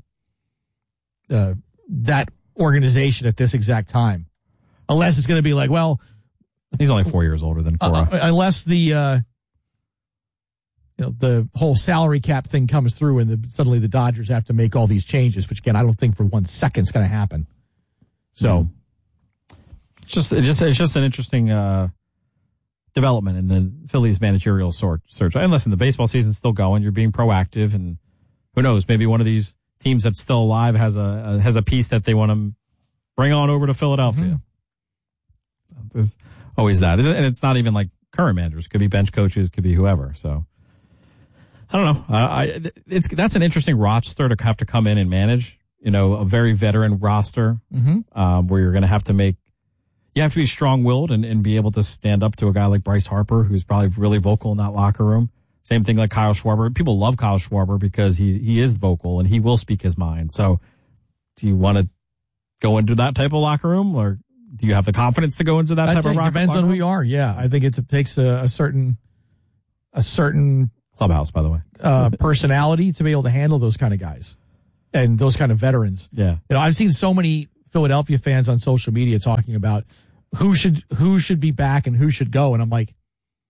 Speaker 10: uh, that organization at this exact time, unless it's going to be like, well,
Speaker 11: he's only four years older than Cora.
Speaker 10: Uh, unless the uh, you know the whole salary cap thing comes through and the, suddenly the Dodgers have to make all these changes, which again I don't think for one second is going to happen. So.
Speaker 11: Mm-hmm. It's just, it's just, it's just an interesting uh, development in the Phillies managerial sort, search. And listen, the baseball season's still going. You're being proactive, and who knows? Maybe one of these teams that's still alive has a, a has a piece that they want to bring on over to Philadelphia. Mm-hmm. There's always that, and it's not even like current managers. It could be bench coaches, could be whoever. So I don't know. I, I it's that's an interesting roster to have to come in and manage. You know, a very veteran roster
Speaker 10: mm-hmm.
Speaker 11: um, where you're going to have to make. You have to be strong-willed and, and be able to stand up to a guy like Bryce Harper, who's probably really vocal in that locker room. Same thing like Kyle Schwarber. People love Kyle Schwarber because he, he is vocal and he will speak his mind. So do you want to go into that type of locker room, or do you have the confidence to go into that
Speaker 10: I'd
Speaker 11: type
Speaker 10: say
Speaker 11: of
Speaker 10: it
Speaker 11: locker room?
Speaker 10: Depends on who you are. Yeah, I think it takes a, a certain a certain
Speaker 11: clubhouse, by the way.
Speaker 10: Uh, personality to be able to handle those kind of guys and those kind of veterans.
Speaker 11: Yeah.
Speaker 10: You know, I've seen so many Philadelphia fans on social media talking about who should who should be back and who should go, and I'm like,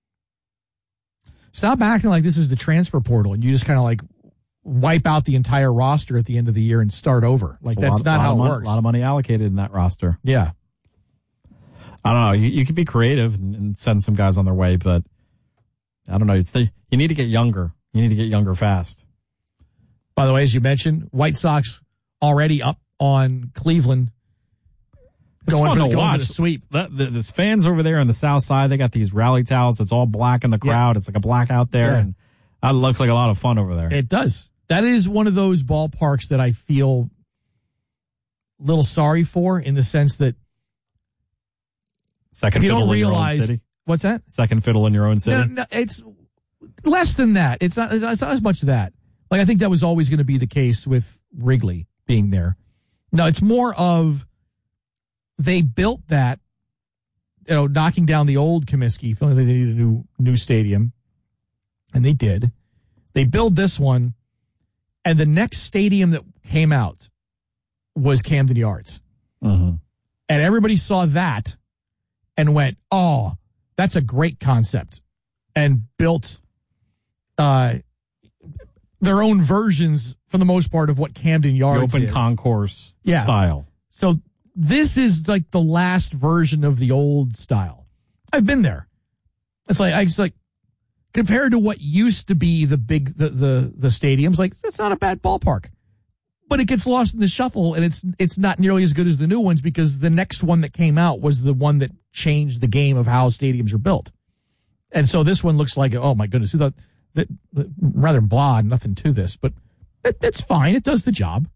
Speaker 10: stop acting like this is the transfer portal and you just kind of like wipe out the entire roster at the end of the year and start over. Like, that's
Speaker 11: lot,
Speaker 10: not how it
Speaker 11: money,
Speaker 10: works.
Speaker 11: A lot of money allocated in that roster.
Speaker 10: Yeah.
Speaker 11: I don't know. You, you can be creative and, and send some guys on their way, but I don't know. It's the, you need to get younger. You need to get younger fast.
Speaker 10: By the way, as you mentioned, White Sox already up on Cleveland.
Speaker 11: It's
Speaker 10: going
Speaker 11: fun
Speaker 10: for
Speaker 11: to
Speaker 10: the, going
Speaker 11: watch.
Speaker 10: for the sweep.
Speaker 11: The, the, there's fans over there on the south side. They got these rally towels. It's all black in the crowd. Yeah. It's like a blackout there.
Speaker 10: Yeah.
Speaker 11: And that looks like a lot of fun over there.
Speaker 10: It does. That is one of those ballparks that I feel a little sorry for, in the sense that
Speaker 11: Second
Speaker 10: you
Speaker 11: fiddle
Speaker 10: don't
Speaker 11: in
Speaker 10: realize,
Speaker 11: your own city.
Speaker 10: What's that?
Speaker 11: Second fiddle in your own city.
Speaker 10: No, no, it's less than that. It's not. It's not as much of that. Like, I think that was always going to be the case with Wrigley being there. No, it's more of they built that, you know, knocking down the old Comiskey, feeling like they needed a new new stadium, and they did. They built this one, and the next stadium that came out was Camden Yards.
Speaker 11: Mm-hmm.
Speaker 10: And everybody saw that and went, oh, that's a great concept, and built uh, their own versions, for the most part, of what Camden Yards
Speaker 11: the open
Speaker 10: is.
Speaker 11: concourse
Speaker 10: yeah.
Speaker 11: style.
Speaker 10: So this is like the last version of the old style. I've been there. It's like, I just like, compared to what used to be the big, the, the, the stadiums, like, that's not a bad ballpark. But it gets lost in the shuffle, and it's it's not nearly as good as the new ones, because the next one that came out was the one that changed the game of how stadiums are built. And so this one looks like, oh my goodness, who thought that, that rather blah, nothing to this, but it, it's fine. It does the job.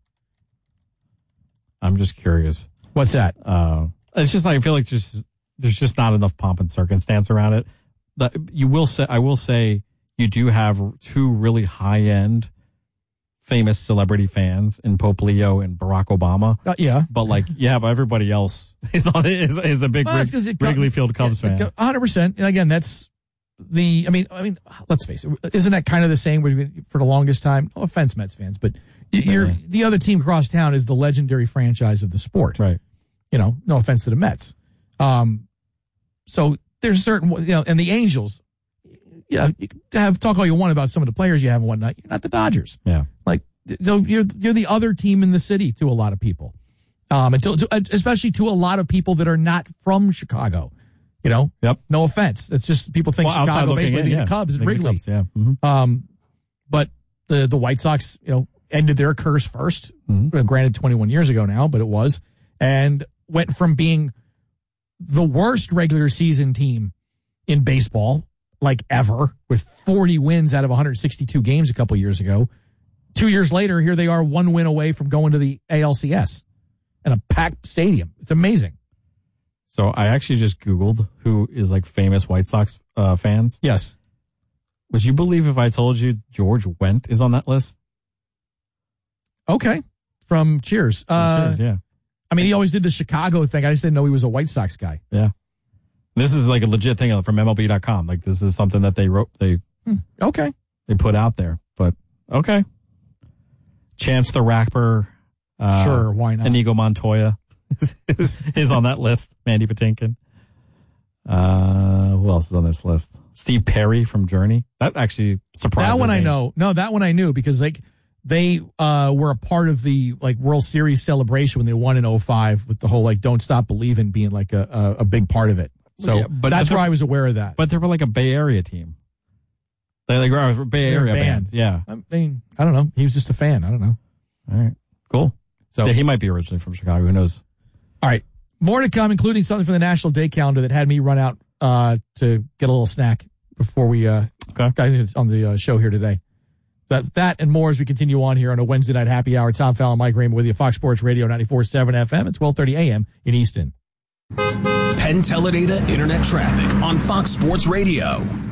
Speaker 11: I'm just curious.
Speaker 10: What's that?
Speaker 11: Uh, it's just like, I feel like just there's just not enough pomp and circumstance around it. The, you will say, I will say, you do have two really high end, famous celebrity fans in Pope Leo and Barack Obama.
Speaker 10: Uh, yeah.
Speaker 11: But like, you have everybody else is on is, is a big
Speaker 10: well,
Speaker 11: Rig,
Speaker 10: it,
Speaker 11: Wrigley Field Cubs fan.
Speaker 10: one hundred percent. And again, that's the, I mean, I mean, let's face it. Isn't that kind of the same for the longest time? No offense, Mets fans, but you're, yeah. the other team across town is the legendary franchise of the sport.
Speaker 11: Right.
Speaker 10: You know, no offense to the Mets. Um, so there's certain, you know, and the Angels, yeah, you can have talk all you want about some of the players you have and whatnot. You're not the Dodgers.
Speaker 11: Yeah.
Speaker 10: Like, so you're you're the other team in the city to a lot of people, um, and to, to, especially to a lot of people that are not from Chicago. You know.
Speaker 11: Yep.
Speaker 10: No offense. It's just people think
Speaker 11: well,
Speaker 10: Chicago basically
Speaker 11: in,
Speaker 10: the
Speaker 11: yeah.
Speaker 10: Cubs and Wrigley.
Speaker 11: Cubs, yeah. Mm-hmm.
Speaker 10: Um, but the the White Sox, you know, ended their curse first.
Speaker 11: Mm-hmm.
Speaker 10: Granted, twenty-one years ago now, but it was, and went from being the worst regular season team in baseball, like ever, with forty wins out of one hundred sixty-two games a couple years ago. Two years later, here they are, one win away from going to the A L C S and a packed stadium. It's amazing.
Speaker 11: So I actually just Googled who is like famous White Sox uh, fans.
Speaker 10: Yes.
Speaker 11: Would you believe if I told you George Wendt is on that list?
Speaker 10: Okay. From Cheers.
Speaker 11: From
Speaker 10: uh,
Speaker 11: Cheers, yeah.
Speaker 10: I mean, he always did the Chicago thing. I just didn't know he was a White Sox guy.
Speaker 11: Yeah. This is like a legit thing from M L B dot com. Like, this is something that they wrote, they
Speaker 10: hmm. okay,
Speaker 11: they put out there. But okay. Chance the Rapper. Uh,
Speaker 10: sure, why not?
Speaker 11: Inigo Montoya is on that list. Mandy Patinkin. Uh, who else is on this list? Steve Perry from Journey. That actually surprised me.
Speaker 10: That one I know. No, that one I knew because like they uh, were a part of the like World Series celebration when they won in oh five with the whole like "Don't Stop Believin'" being like a a, a big part of it. So yeah, but that's where I was aware of that.
Speaker 11: But they were like a Bay Area team. They like were a Bay Area band. band. Yeah.
Speaker 10: I mean, I don't know. He was just a fan. I don't know.
Speaker 11: All right. Cool. So yeah, he might be originally from Chicago. Who knows?
Speaker 10: All right. More to come, including something from the National Day Calendar that had me run out uh, to get a little snack before we uh,
Speaker 11: okay.
Speaker 10: got on the uh, show here today. That, that and more as we continue on here on a Wednesday night happy hour. Tom Fallon, Mike Raymond with you, Fox Sports Radio ninety-four point seven F M at twelve thirty A M in Easton.
Speaker 17: Penn Teledata Internet Traffic on Fox Sports Radio.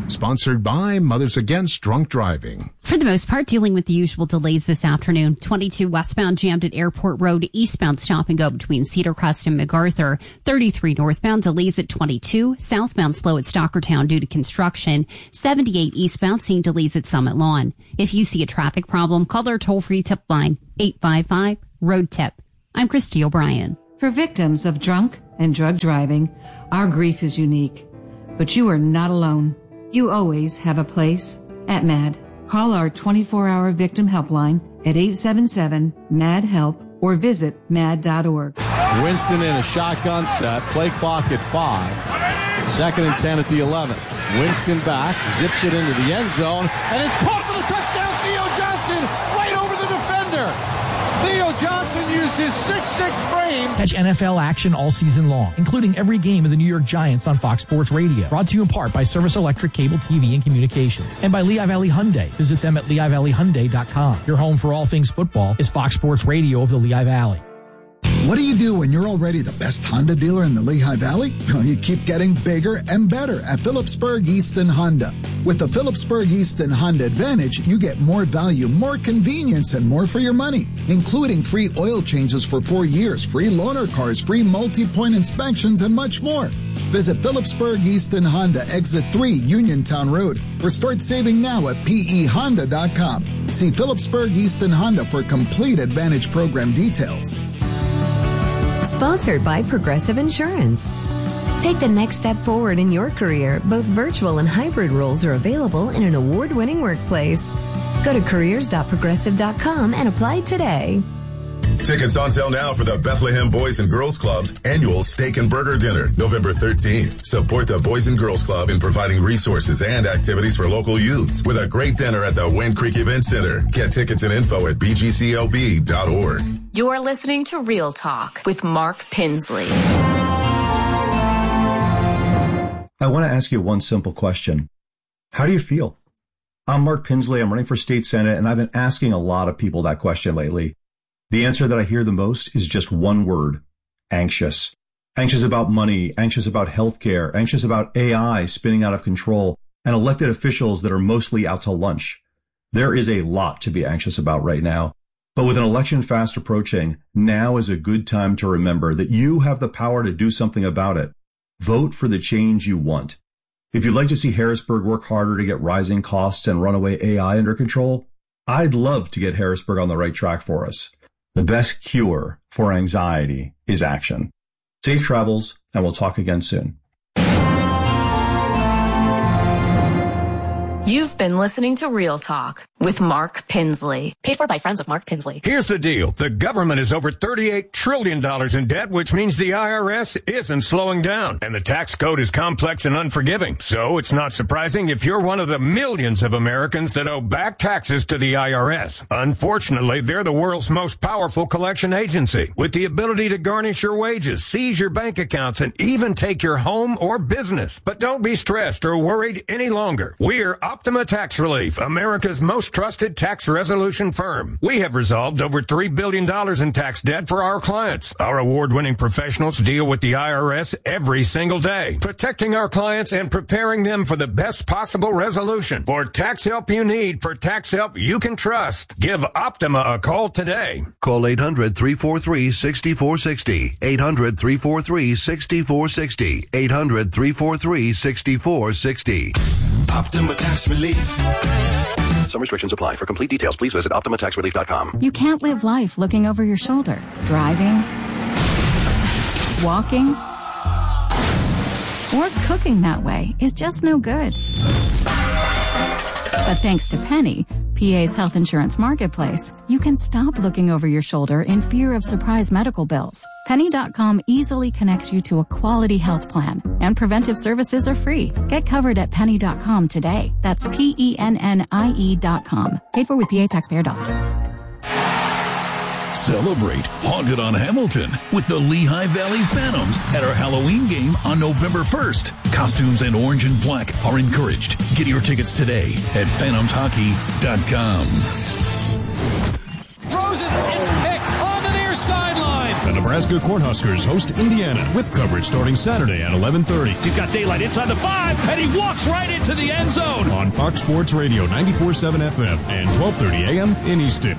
Speaker 7: Sponsored by Mothers Against Drunk Driving.
Speaker 8: For the most part, dealing with the usual delays this afternoon. twenty-two westbound jammed at Airport Road, eastbound stop and go between Cedar Crest and MacArthur. thirty-three northbound delays at twenty-two. Southbound slow at Stockertown due to construction. seventy-eight eastbound seeing delays at Summit Lawn. If you see a traffic problem, call our toll-free tip line, eight five five, road tip. I'm Christy O'Brien.
Speaker 9: For victims of drunk and drug driving, our grief is unique. But you are not alone. You always have a place at MAD. Call our twenty-four hour victim helpline at eight seven seven, M A D, HELP or visit mad dot org.
Speaker 16: Winston in a shotgun set, play clock at five. Second and ten at the eleventh. Winston back, zips it into the end zone, and it's caught for the touchdown. Theo Johnson right over the defender. Theo Johnson used his six six frame.
Speaker 10: Catch N F L action all season long, including every game of the New York Giants on Fox Sports Radio. Brought to you in part by Service Electric Cable T V and Communications. And by Lehigh Valley Hyundai. Visit them at lehigh valley hyundai dot com. Your home for all things football is Fox Sports Radio of the Lehigh Valley.
Speaker 21: What do you do when you're already the best Honda dealer in the Lehigh Valley? Well, you keep getting bigger and better at Phillipsburg Easton Honda. With the Phillipsburg Easton Honda Advantage, you get more value, more convenience, and more for your money, including free oil changes for four years, free loaner cars, free multi-point inspections, and much more. Visit Phillipsburg Easton Honda, Exit three, Uniontown Road, or start saving now at P E honda dot com. See Phillipsburg Easton Honda for complete Advantage program details.
Speaker 22: Sponsored by Progressive Insurance. Take the next step forward in your career. Both virtual and hybrid roles are available in an award-winning workplace. Go to careers dot progressive dot com and apply today.
Speaker 23: Tickets on sale now for the Bethlehem Boys and Girls Club's annual Steak and Burger Dinner, November thirteenth. Support the Boys and Girls Club in providing resources and activities for local youths with a great dinner at the Wind Creek Event Center. Get tickets and info at b g c l b dot org.
Speaker 24: You're listening to Real Talk with Mark Pinsley.
Speaker 25: I want to ask you one simple question. How do you feel? I'm Mark Pinsley. I'm running for state senate, and I've been asking a lot of people that question lately. The answer that I hear the most is just one word: anxious. Anxious about money, anxious about healthcare, anxious about A I spinning out of control, and elected officials that are mostly out to lunch. There is a lot to be anxious about right now. But with an election fast approaching, now is a good time to remember that you have the power to do something about it. Vote for the change you want. If you'd like to see Harrisburg work harder to get rising costs and runaway A I under control, I'd love to get Harrisburg on the right track for us. The best cure for anxiety is action. Safe travels, and we'll talk again soon.
Speaker 24: You've been listening to Real Talk with Mark Pinsley. Paid for by friends of Mark Pinsley.
Speaker 26: Here's the deal. The government is over thirty-eight trillion dollars in debt, which means the I R S isn't slowing down. And the tax code is complex and unforgiving. So it's not surprising if you're one of the millions of Americans that owe back taxes to the I R S. Unfortunately, they're the world's most powerful collection agency, with the ability to garnish your wages, seize your bank accounts, and even take your home or business. But don't be stressed or worried any longer. We're Optima Tax Relief, America's most trusted tax resolution firm. We have resolved over three billion dollars in tax debt for our clients. Our award-winning professionals deal with the I R S every single day, protecting our clients and preparing them for the best possible resolution. For tax help you need, for tax help you can trust, give Optima a call today.
Speaker 27: Call eight hundred, three four three, six four six zero, eight hundred, three four three, six four six zero, eight hundred, three four three, six four six zero. Optima Tax Relief. Some restrictions apply. For complete details, please visit optima tax relief dot com.
Speaker 28: You can't live life looking over your shoulder. Driving, walking, or cooking that way is just no good. But thanks to Penny, P A's health insurance marketplace, you can stop looking over your shoulder in fear of surprise medical bills. Penny dot com easily connects you to a quality health plan, and preventive services are free. Get covered at Penny dot com today. That's P E N N I E dot com. Paid for with P A taxpayer dollars.
Speaker 14: Celebrate Haunted on Hamilton with the Lehigh Valley Phantoms at our Halloween game on November first. Costumes in orange and black are encouraged. Get your tickets today at phantoms hockey dot com.
Speaker 29: Throws it, it's picked on the near sideline.
Speaker 4: The Nebraska Cornhuskers host Indiana with coverage starting Saturday at eleven thirty.
Speaker 1: You've got daylight inside the five, and he walks right into the end zone.
Speaker 4: On Fox Sports Radio ninety-four point seven F M and twelve thirty A M in Easton.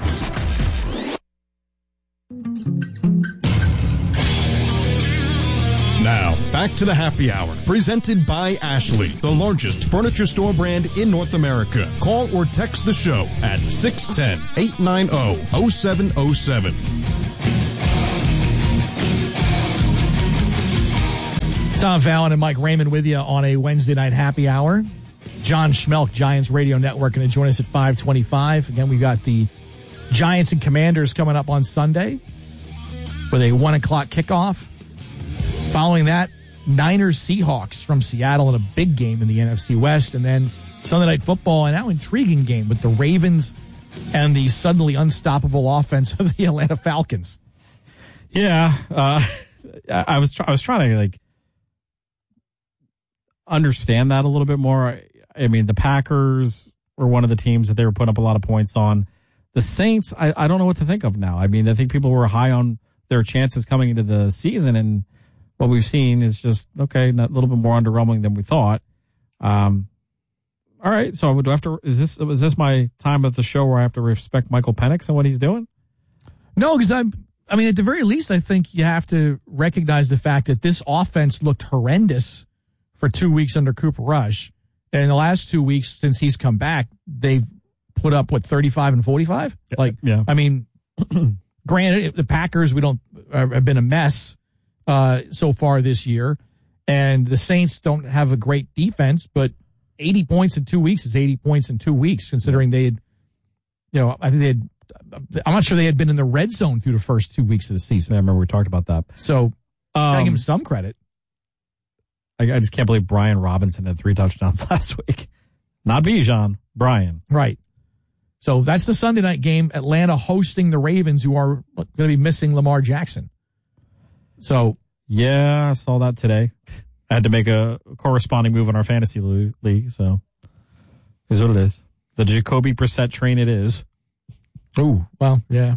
Speaker 4: Now, back to the happy hour, presented by Ashley, the largest furniture store brand in North America. Call or text the show at six one zero, eight nine zero, zero seven zero seven.
Speaker 10: Tom Fallon and Mike Raymond with you on a Wednesday night happy hour. John Schmelk, Giants Radio Network, going to join us at five twenty-five. Again, we've got the Giants and Commanders coming up on Sunday with a one o'clock kickoff. Following that, Niners Seahawks from Seattle in a big game in the N F C West. And then Sunday Night Football, an now intriguing game with the Ravens and the suddenly unstoppable offense of the Atlanta Falcons.
Speaker 11: Yeah, uh, I was I was trying to like understand that a little bit more. I mean, the Packers were one of the teams that they were putting up a lot of points on. The Saints, I, I don't know what to think of now. I mean, I think people were high on their chances coming into the season, and what we've seen is just, okay, a little bit more underwhelming than we thought. Um, all right, so do I have to, is this, is this my time of the show where I have to respect Michael Penix and what he's doing?
Speaker 10: No, because I'm, I mean, at the very least, I think you have to recognize the fact that this offense looked horrendous for two weeks under Cooper Rush. And in the last two weeks since he's come back, they've put up, what, thirty-five and forty-five? Like,
Speaker 11: yeah.
Speaker 10: I mean, granted, the Packers, we don't, uh, have been a mess uh, so far this year. And the Saints don't have a great defense, but eighty points in two weeks is eighty points in two weeks, considering they had, you know, I think they had, I'm not sure they had been in the red zone through the first two weeks of the season.
Speaker 11: Yeah, I remember we talked about that.
Speaker 10: So,
Speaker 11: um,
Speaker 10: I give him some credit.
Speaker 11: I, I just can't believe Brian Robinson had three touchdowns last week. Not Bijan, Brian.
Speaker 10: Right. So that's the Sunday night game. Atlanta hosting the Ravens, who are going to be missing Lamar Jackson. So,
Speaker 11: yeah, I saw that today. I had to make a corresponding move in our fantasy league, so is what it is. The Jacoby Brissett train it is.
Speaker 10: Oh, well, yeah.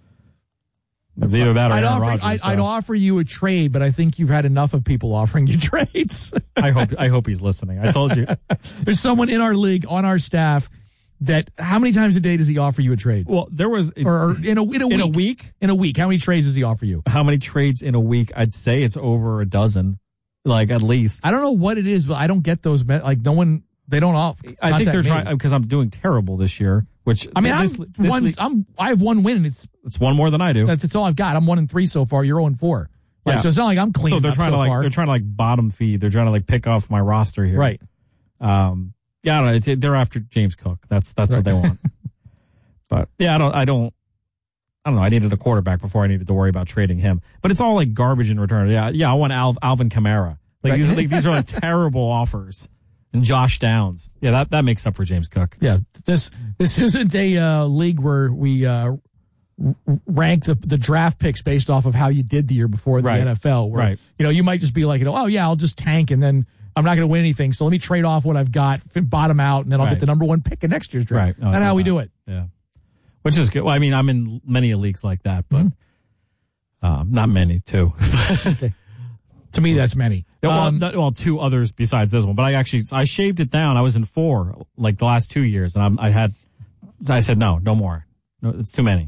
Speaker 11: It's either that or
Speaker 10: I'd,
Speaker 11: Aaron
Speaker 10: offer,
Speaker 11: Rodgers,
Speaker 10: I'd,
Speaker 11: so.
Speaker 10: I'd offer you a trade, but I think you've had enough of people offering you trades.
Speaker 11: I hope I hope he's listening. I told you.
Speaker 10: There's someone in our league, on our staff, that how many times a day does he offer you a trade?
Speaker 11: Well, there was
Speaker 10: or, or in a in a
Speaker 11: in
Speaker 10: week,
Speaker 11: a week
Speaker 10: in a week. How many trades does he offer you?
Speaker 11: How many trades in a week? I'd say it's over a dozen, like at least.
Speaker 10: I don't know what it is, but I don't get those. Like no one, they don't off.
Speaker 11: I think they're trying because I'm doing terrible this year. Which
Speaker 10: I mean,
Speaker 11: this,
Speaker 10: I'm
Speaker 11: this
Speaker 10: one.
Speaker 11: league,
Speaker 10: I'm I have one win, and it's
Speaker 11: it's one more than I do.
Speaker 10: That's, that's all I've got. I'm one and three so far. You're zero and four. Like,
Speaker 11: yeah.
Speaker 10: So it's not like I'm clean.
Speaker 11: So they're trying
Speaker 10: so
Speaker 11: to like
Speaker 10: far.
Speaker 11: they're trying to like bottom feed. They're trying to like pick off my roster here.
Speaker 10: Right.
Speaker 11: Um. Yeah. I don't know. It's, they're after James Cook. That's that's
Speaker 10: right.
Speaker 11: what they want. But yeah, I don't. I don't. I don't know. I needed a quarterback before I needed to worry about trading him. But it's all like garbage in return. Yeah. Yeah. I want Al, Alvin Kamara. Like
Speaker 10: right.
Speaker 11: these are like these are like terrible offers. And Josh Downs. Yeah, that, that makes up for James Cook.
Speaker 10: Yeah, this this isn't a uh, league where we uh, r- rank the, the draft picks based off of how you did the year before the
Speaker 11: right.
Speaker 10: N F L. Where,
Speaker 11: right.
Speaker 10: You know, you might just be like, you know, oh, yeah, I'll just tank and then I'm not going to win anything. So let me trade off what I've got, bottom out, and then I'll
Speaker 11: right.
Speaker 10: get the number one pick in next year's draft.
Speaker 11: Right. No,
Speaker 10: That's how we
Speaker 11: that.
Speaker 10: do it.
Speaker 11: Yeah. Which is good. Well, I mean, I'm in many leagues like that, but mm-hmm. um, not many, too.
Speaker 10: Okay. To me, that's many.
Speaker 11: Well,
Speaker 10: Um,
Speaker 11: that, well, two others besides this one, but I actually I shaved it down. I was in four like the last two years, and I'm, I had I said no, no more. No, it's too many.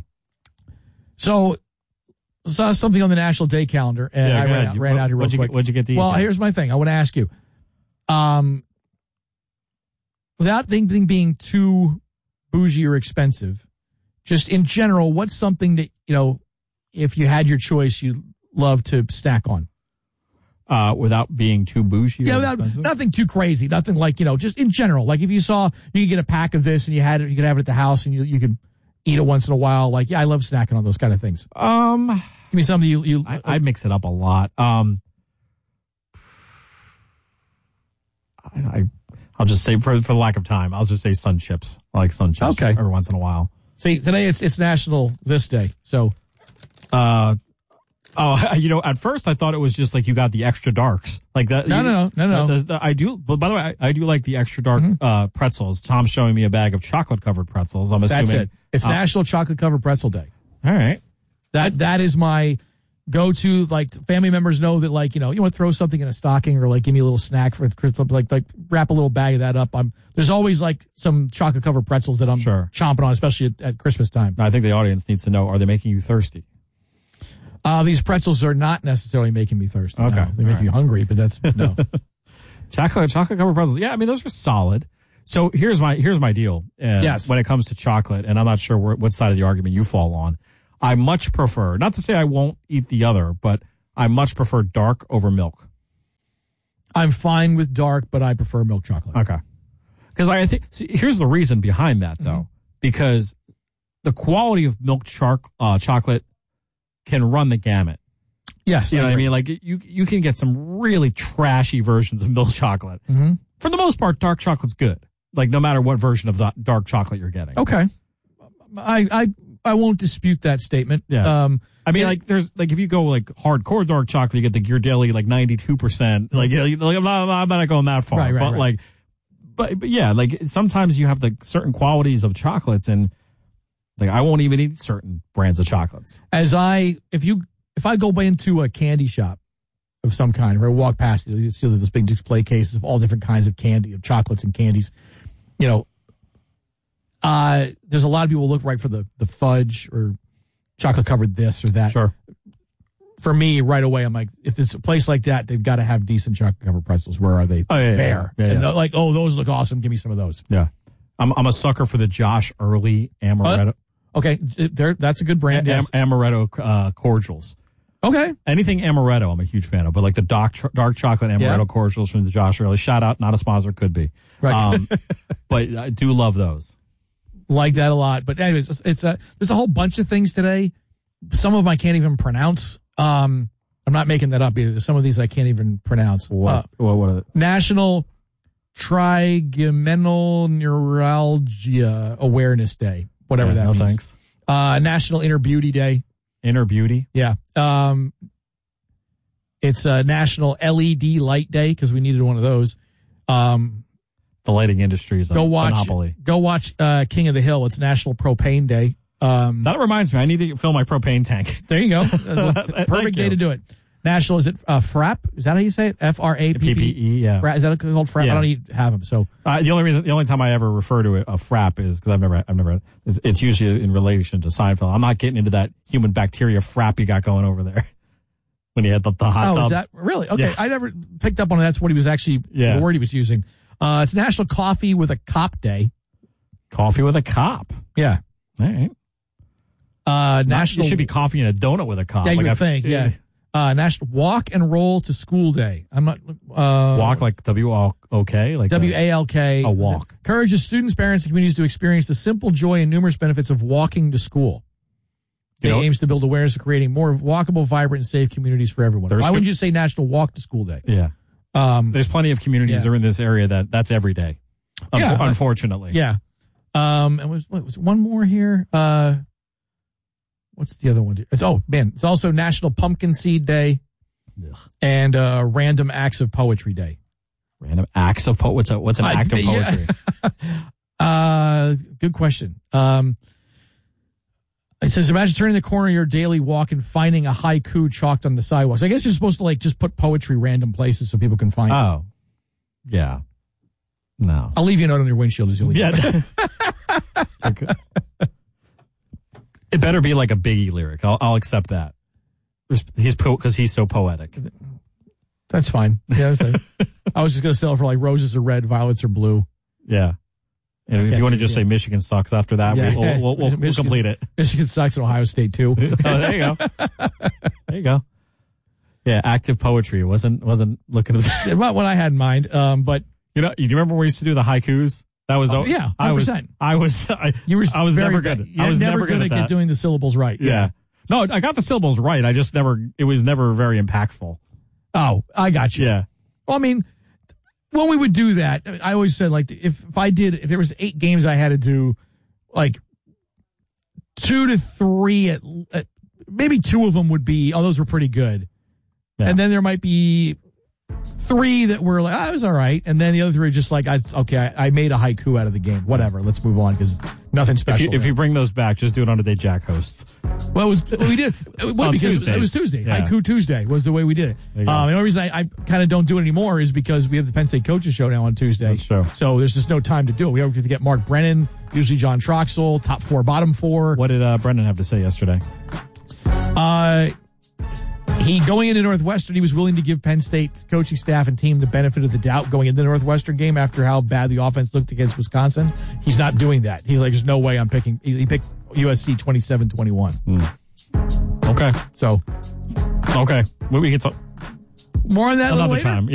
Speaker 10: So saw something on the National Day calendar, and
Speaker 11: Yeah,
Speaker 10: I
Speaker 11: go
Speaker 10: ran
Speaker 11: ahead.
Speaker 10: out,
Speaker 11: You-
Speaker 10: ran out here real
Speaker 11: what'd you
Speaker 10: quick.
Speaker 11: get- what'd you get to eat
Speaker 10: Well,
Speaker 11: there?
Speaker 10: here's my thing. I want to ask you, um, without anything being too bougie or expensive, just in general, what's something that you know, if you had your choice, you'd love to snack on?
Speaker 11: Uh, without being too bougie.
Speaker 10: Yeah,
Speaker 11: or
Speaker 10: without,
Speaker 11: expensive?
Speaker 10: nothing too crazy. Nothing like, you know, just in general. Like if you saw, you could get a pack of this and you had it, you could have it at the house and you you could eat it once in a while. Like, yeah, I love snacking on those kind of things.
Speaker 11: Um,
Speaker 10: Give me something you, you
Speaker 11: I, I mix it up a lot. Um, I, I I'll just say for for the lack of time, I'll just say sun chips. I like sun chips.
Speaker 10: Okay.
Speaker 11: Every once in a while.
Speaker 10: See, today it's it's National This Day, so.
Speaker 11: Uh, oh, you know, at first I thought it was just like you got the extra darks, like that.
Speaker 10: No,
Speaker 11: you,
Speaker 10: no, no, no, no.
Speaker 11: The, the, I do, but by the way, I, I do like the extra dark
Speaker 10: Mm-hmm.
Speaker 11: uh, pretzels. Tom's showing me a bag of chocolate covered pretzels. I'm assuming
Speaker 10: That's it. It's
Speaker 11: uh,
Speaker 10: National Chocolate Covered Pretzel Day.
Speaker 11: All right.
Speaker 10: That that is my go to, like, family members know that, like, you know, you want to throw something in a stocking or, like, give me a little snack for Christmas, like, like wrap a little bag of that up. I'm, there's always, like, some chocolate-covered pretzels that I'm
Speaker 11: sure.
Speaker 10: chomping on, especially at, at Christmas time.
Speaker 11: I think the audience needs to know, are they making you thirsty?
Speaker 10: Uh, these pretzels are not necessarily making me thirsty.
Speaker 11: Okay.
Speaker 10: No. They make
Speaker 11: right.
Speaker 10: you hungry, but that's, no.
Speaker 11: chocolate, chocolate-covered pretzels. Yeah, I mean, those are solid. So here's my, here's my deal. Uh,
Speaker 10: yes.
Speaker 11: When it comes to chocolate, and I'm not sure where, what side of the argument you fall on, I much prefer, not to say I won't eat the other, but I much prefer dark over milk.
Speaker 10: I'm fine with dark, but I prefer milk chocolate.
Speaker 11: Okay. Because I think, see, here's the reason behind that, though. Mm-hmm. Because the quality of milk char- uh, chocolate can run the gamut.
Speaker 10: Yes.
Speaker 11: You know
Speaker 10: I
Speaker 11: what I
Speaker 10: agree.
Speaker 11: mean? Like, you you can get some really trashy versions of milk chocolate.
Speaker 10: Mm-hmm.
Speaker 11: For the most part, dark chocolate's good. Like, no matter what version of the dark chocolate you're getting.
Speaker 10: Okay. I, I, I won't dispute that statement.
Speaker 11: Yeah.
Speaker 10: Um,
Speaker 11: I mean,
Speaker 10: it,
Speaker 11: like, there's, like, if you go, like, hardcore dark chocolate, you get the Ghirardelli, like, ninety-two percent. Like, like I'm, not, I'm not going that far.
Speaker 10: Right, right,
Speaker 11: but,
Speaker 10: right.
Speaker 11: like, but, but, yeah, like, sometimes you have, like, certain qualities of chocolates, and, like, I won't even eat certain brands of chocolates.
Speaker 10: As I, if you, if I go into a candy shop of some kind, or I walk past you, you see this big display cases of all different kinds of candy, of chocolates and candies, you know, uh, there's a lot of people look right for the, the fudge or chocolate covered this or that.
Speaker 11: Sure.
Speaker 10: For me, right away, I'm like, if it's a place like that, they've got to have decent chocolate covered pretzels. Where are they?
Speaker 11: Oh, yeah,
Speaker 10: there.
Speaker 11: Yeah, yeah,
Speaker 10: and
Speaker 11: yeah.
Speaker 10: like, oh, those look awesome. Give me some of those.
Speaker 11: Yeah. I'm I'm a sucker for the Josh Early Amaretto.
Speaker 10: Uh, okay. There, that's a good brand.
Speaker 11: Am-
Speaker 10: Yes.
Speaker 11: Amaretto uh, cordials.
Speaker 10: Okay.
Speaker 11: Anything amaretto, I'm a huge fan of. But like the dark, dark chocolate amaretto
Speaker 10: Yeah.
Speaker 11: cordials from the Josh Early. Shout out, not a sponsor, could be.
Speaker 10: Right.
Speaker 11: Um, but I do love those.
Speaker 10: Like that a lot. But anyways, it's, it's a, there's a whole bunch of things today. Some of them I can't even pronounce. Um, I'm not making that up either. Some of these I can't even pronounce.
Speaker 11: What?
Speaker 10: Uh,
Speaker 11: what, what are they?
Speaker 10: National Trigeminal Neuralgia Awareness Day. Whatever
Speaker 11: Yeah,
Speaker 10: that
Speaker 11: no
Speaker 10: means.
Speaker 11: thanks.
Speaker 10: Uh, National Inner Beauty Day.
Speaker 11: Inner Beauty?
Speaker 10: Yeah. Um, it's a National L E D Light Day because we needed one of those. Um,
Speaker 11: The lighting industry is a
Speaker 10: go watch,
Speaker 11: monopoly.
Speaker 10: Go watch uh, King of the Hill. It's National Propane Day. Um,
Speaker 11: That reminds me, I need to fill my propane tank.
Speaker 10: there you go. Uh, Perfect
Speaker 11: Thank
Speaker 10: day
Speaker 11: you.
Speaker 10: to do it. National, is it uh, FRAP? Is that how you say it? F R A P P E?
Speaker 11: P P E, yeah.
Speaker 10: Fra- Is that called FRAP?
Speaker 11: Yeah.
Speaker 10: I don't even have them. So
Speaker 11: Uh, the only reason, the only time I ever refer to it a frap is because I've never, I've never. It's, it's usually in relation to Seinfeld. I'm not getting into that human bacteria frap you got going over there when he had the, the hot
Speaker 10: oh,
Speaker 11: tub.
Speaker 10: is that really? Okay,
Speaker 11: Yeah.
Speaker 10: I never picked up on it. That's what he was actually,
Speaker 11: Yeah.
Speaker 10: the word he was using. Uh, it's National Coffee with a Cop Day.
Speaker 11: Coffee with a cop.
Speaker 10: Yeah.
Speaker 11: All right.
Speaker 10: Uh,
Speaker 11: Not-
Speaker 10: National.
Speaker 11: It should be coffee and a donut with a cop.
Speaker 10: Yeah, you
Speaker 11: Like
Speaker 10: would
Speaker 11: I-
Speaker 10: think. Yeah. Uh, National Walk and Roll to School Day. I'm not. Uh,
Speaker 11: Walk like W O K, like
Speaker 10: W A L K.
Speaker 11: A walk.
Speaker 10: Encourages students, parents, and communities to experience the simple joy and numerous benefits of walking to school. It
Speaker 11: You know-
Speaker 10: aims to build awareness of creating more walkable, vibrant, and safe communities for everyone.
Speaker 11: There's
Speaker 10: Why
Speaker 11: co-
Speaker 10: wouldn't you say National Walk to School Day?
Speaker 11: Yeah.
Speaker 10: Um,
Speaker 11: There's plenty of communities
Speaker 10: yeah.
Speaker 11: that are in this area that that's every day. Unf-
Speaker 10: Yeah.
Speaker 11: Unfortunately.
Speaker 10: Yeah. Um, and was, what, was one more here? Uh, what's the other one? It's oh man, it's also National Pumpkin Seed Day and uh, Random Acts of Poetry Day.
Speaker 11: Random acts of po- what's a, what's an
Speaker 10: I-
Speaker 11: act of
Speaker 10: yeah.
Speaker 11: poetry?
Speaker 10: Uh, good question. Um, it says, imagine turning the corner of your daily walk and finding a haiku chalked on the sidewalk. So I guess you're supposed to like just put poetry random places so people can find it.
Speaker 11: Oh, yeah. No.
Speaker 10: I'll leave you a note on your windshield as you leave.
Speaker 11: Yeah. Okay. It better be like a Biggie lyric. I'll, I'll accept that. He's because he's so poetic.
Speaker 10: That's fine. Yeah, that's fine. I was just going to sell it for like roses are red, violets are blue.
Speaker 11: Yeah. And if
Speaker 10: Okay.
Speaker 11: you want to just
Speaker 10: Yeah.
Speaker 11: say Michigan sucks after that,
Speaker 10: Yeah,
Speaker 11: we'll,
Speaker 10: yes.
Speaker 11: we'll, we'll, we'll
Speaker 10: Michigan-
Speaker 11: complete it.
Speaker 10: Michigan sucks in Ohio State too.
Speaker 11: Oh, there you go. There you go. Yeah, active poetry wasn't wasn't looking at
Speaker 10: Not what I had in mind. Um, but
Speaker 11: you know, you remember when we used to do the haikus? That was
Speaker 10: Oh,
Speaker 11: oh,
Speaker 10: yeah,
Speaker 11: I was
Speaker 10: one hundred percent.
Speaker 11: I was I,
Speaker 10: you were
Speaker 11: I was
Speaker 10: very
Speaker 11: never
Speaker 10: good.
Speaker 11: good.
Speaker 10: You're
Speaker 11: I was
Speaker 10: never,
Speaker 11: never
Speaker 10: good,
Speaker 11: good
Speaker 10: at,
Speaker 11: at that.
Speaker 10: doing the syllables right.
Speaker 11: Yeah. No, I got the syllables right. I just never. It was never very impactful.
Speaker 10: Oh, I got you.
Speaker 11: Yeah.
Speaker 10: Well, I mean, when we would do that, I always said like if, if I did if there was eight games I had to do, like two to three at, at maybe two of them would be oh those were pretty good,
Speaker 11: Yeah.
Speaker 10: and then there might be three that were like, oh, it was all right. And then the other three are just like, I, okay, I, I made a haiku out of the game. Whatever. Let's move on because nothing special.
Speaker 11: If you, if you bring those back, just do it on a day Jack hosts.
Speaker 10: Well, it was, we did. It, well, because Tuesdays. It was Tuesday. Yeah. Haiku Tuesday was the way we did it. Um, the only reason I, I kind of don't do it anymore is because we have the Penn State Coaches Show now on Tuesday.
Speaker 11: That's true.
Speaker 10: So there's just no time to do it. We have to get Mark Brennan, usually John Troxel, top four, bottom four.
Speaker 11: What did uh, Brennan have to say yesterday?
Speaker 10: Uh, he going into Northwestern, he was willing to give Penn State's coaching staff and team the benefit of the doubt going into the Northwestern game after how bad the offense looked against Wisconsin. He's not doing that. He's like, there's no way I'm picking. He, he picked U S C twenty-seven twenty-one.
Speaker 11: Mm. Okay.
Speaker 10: So.
Speaker 11: Okay. Well, we can talk
Speaker 10: more on that
Speaker 11: another
Speaker 10: later.
Speaker 11: time. Yeah.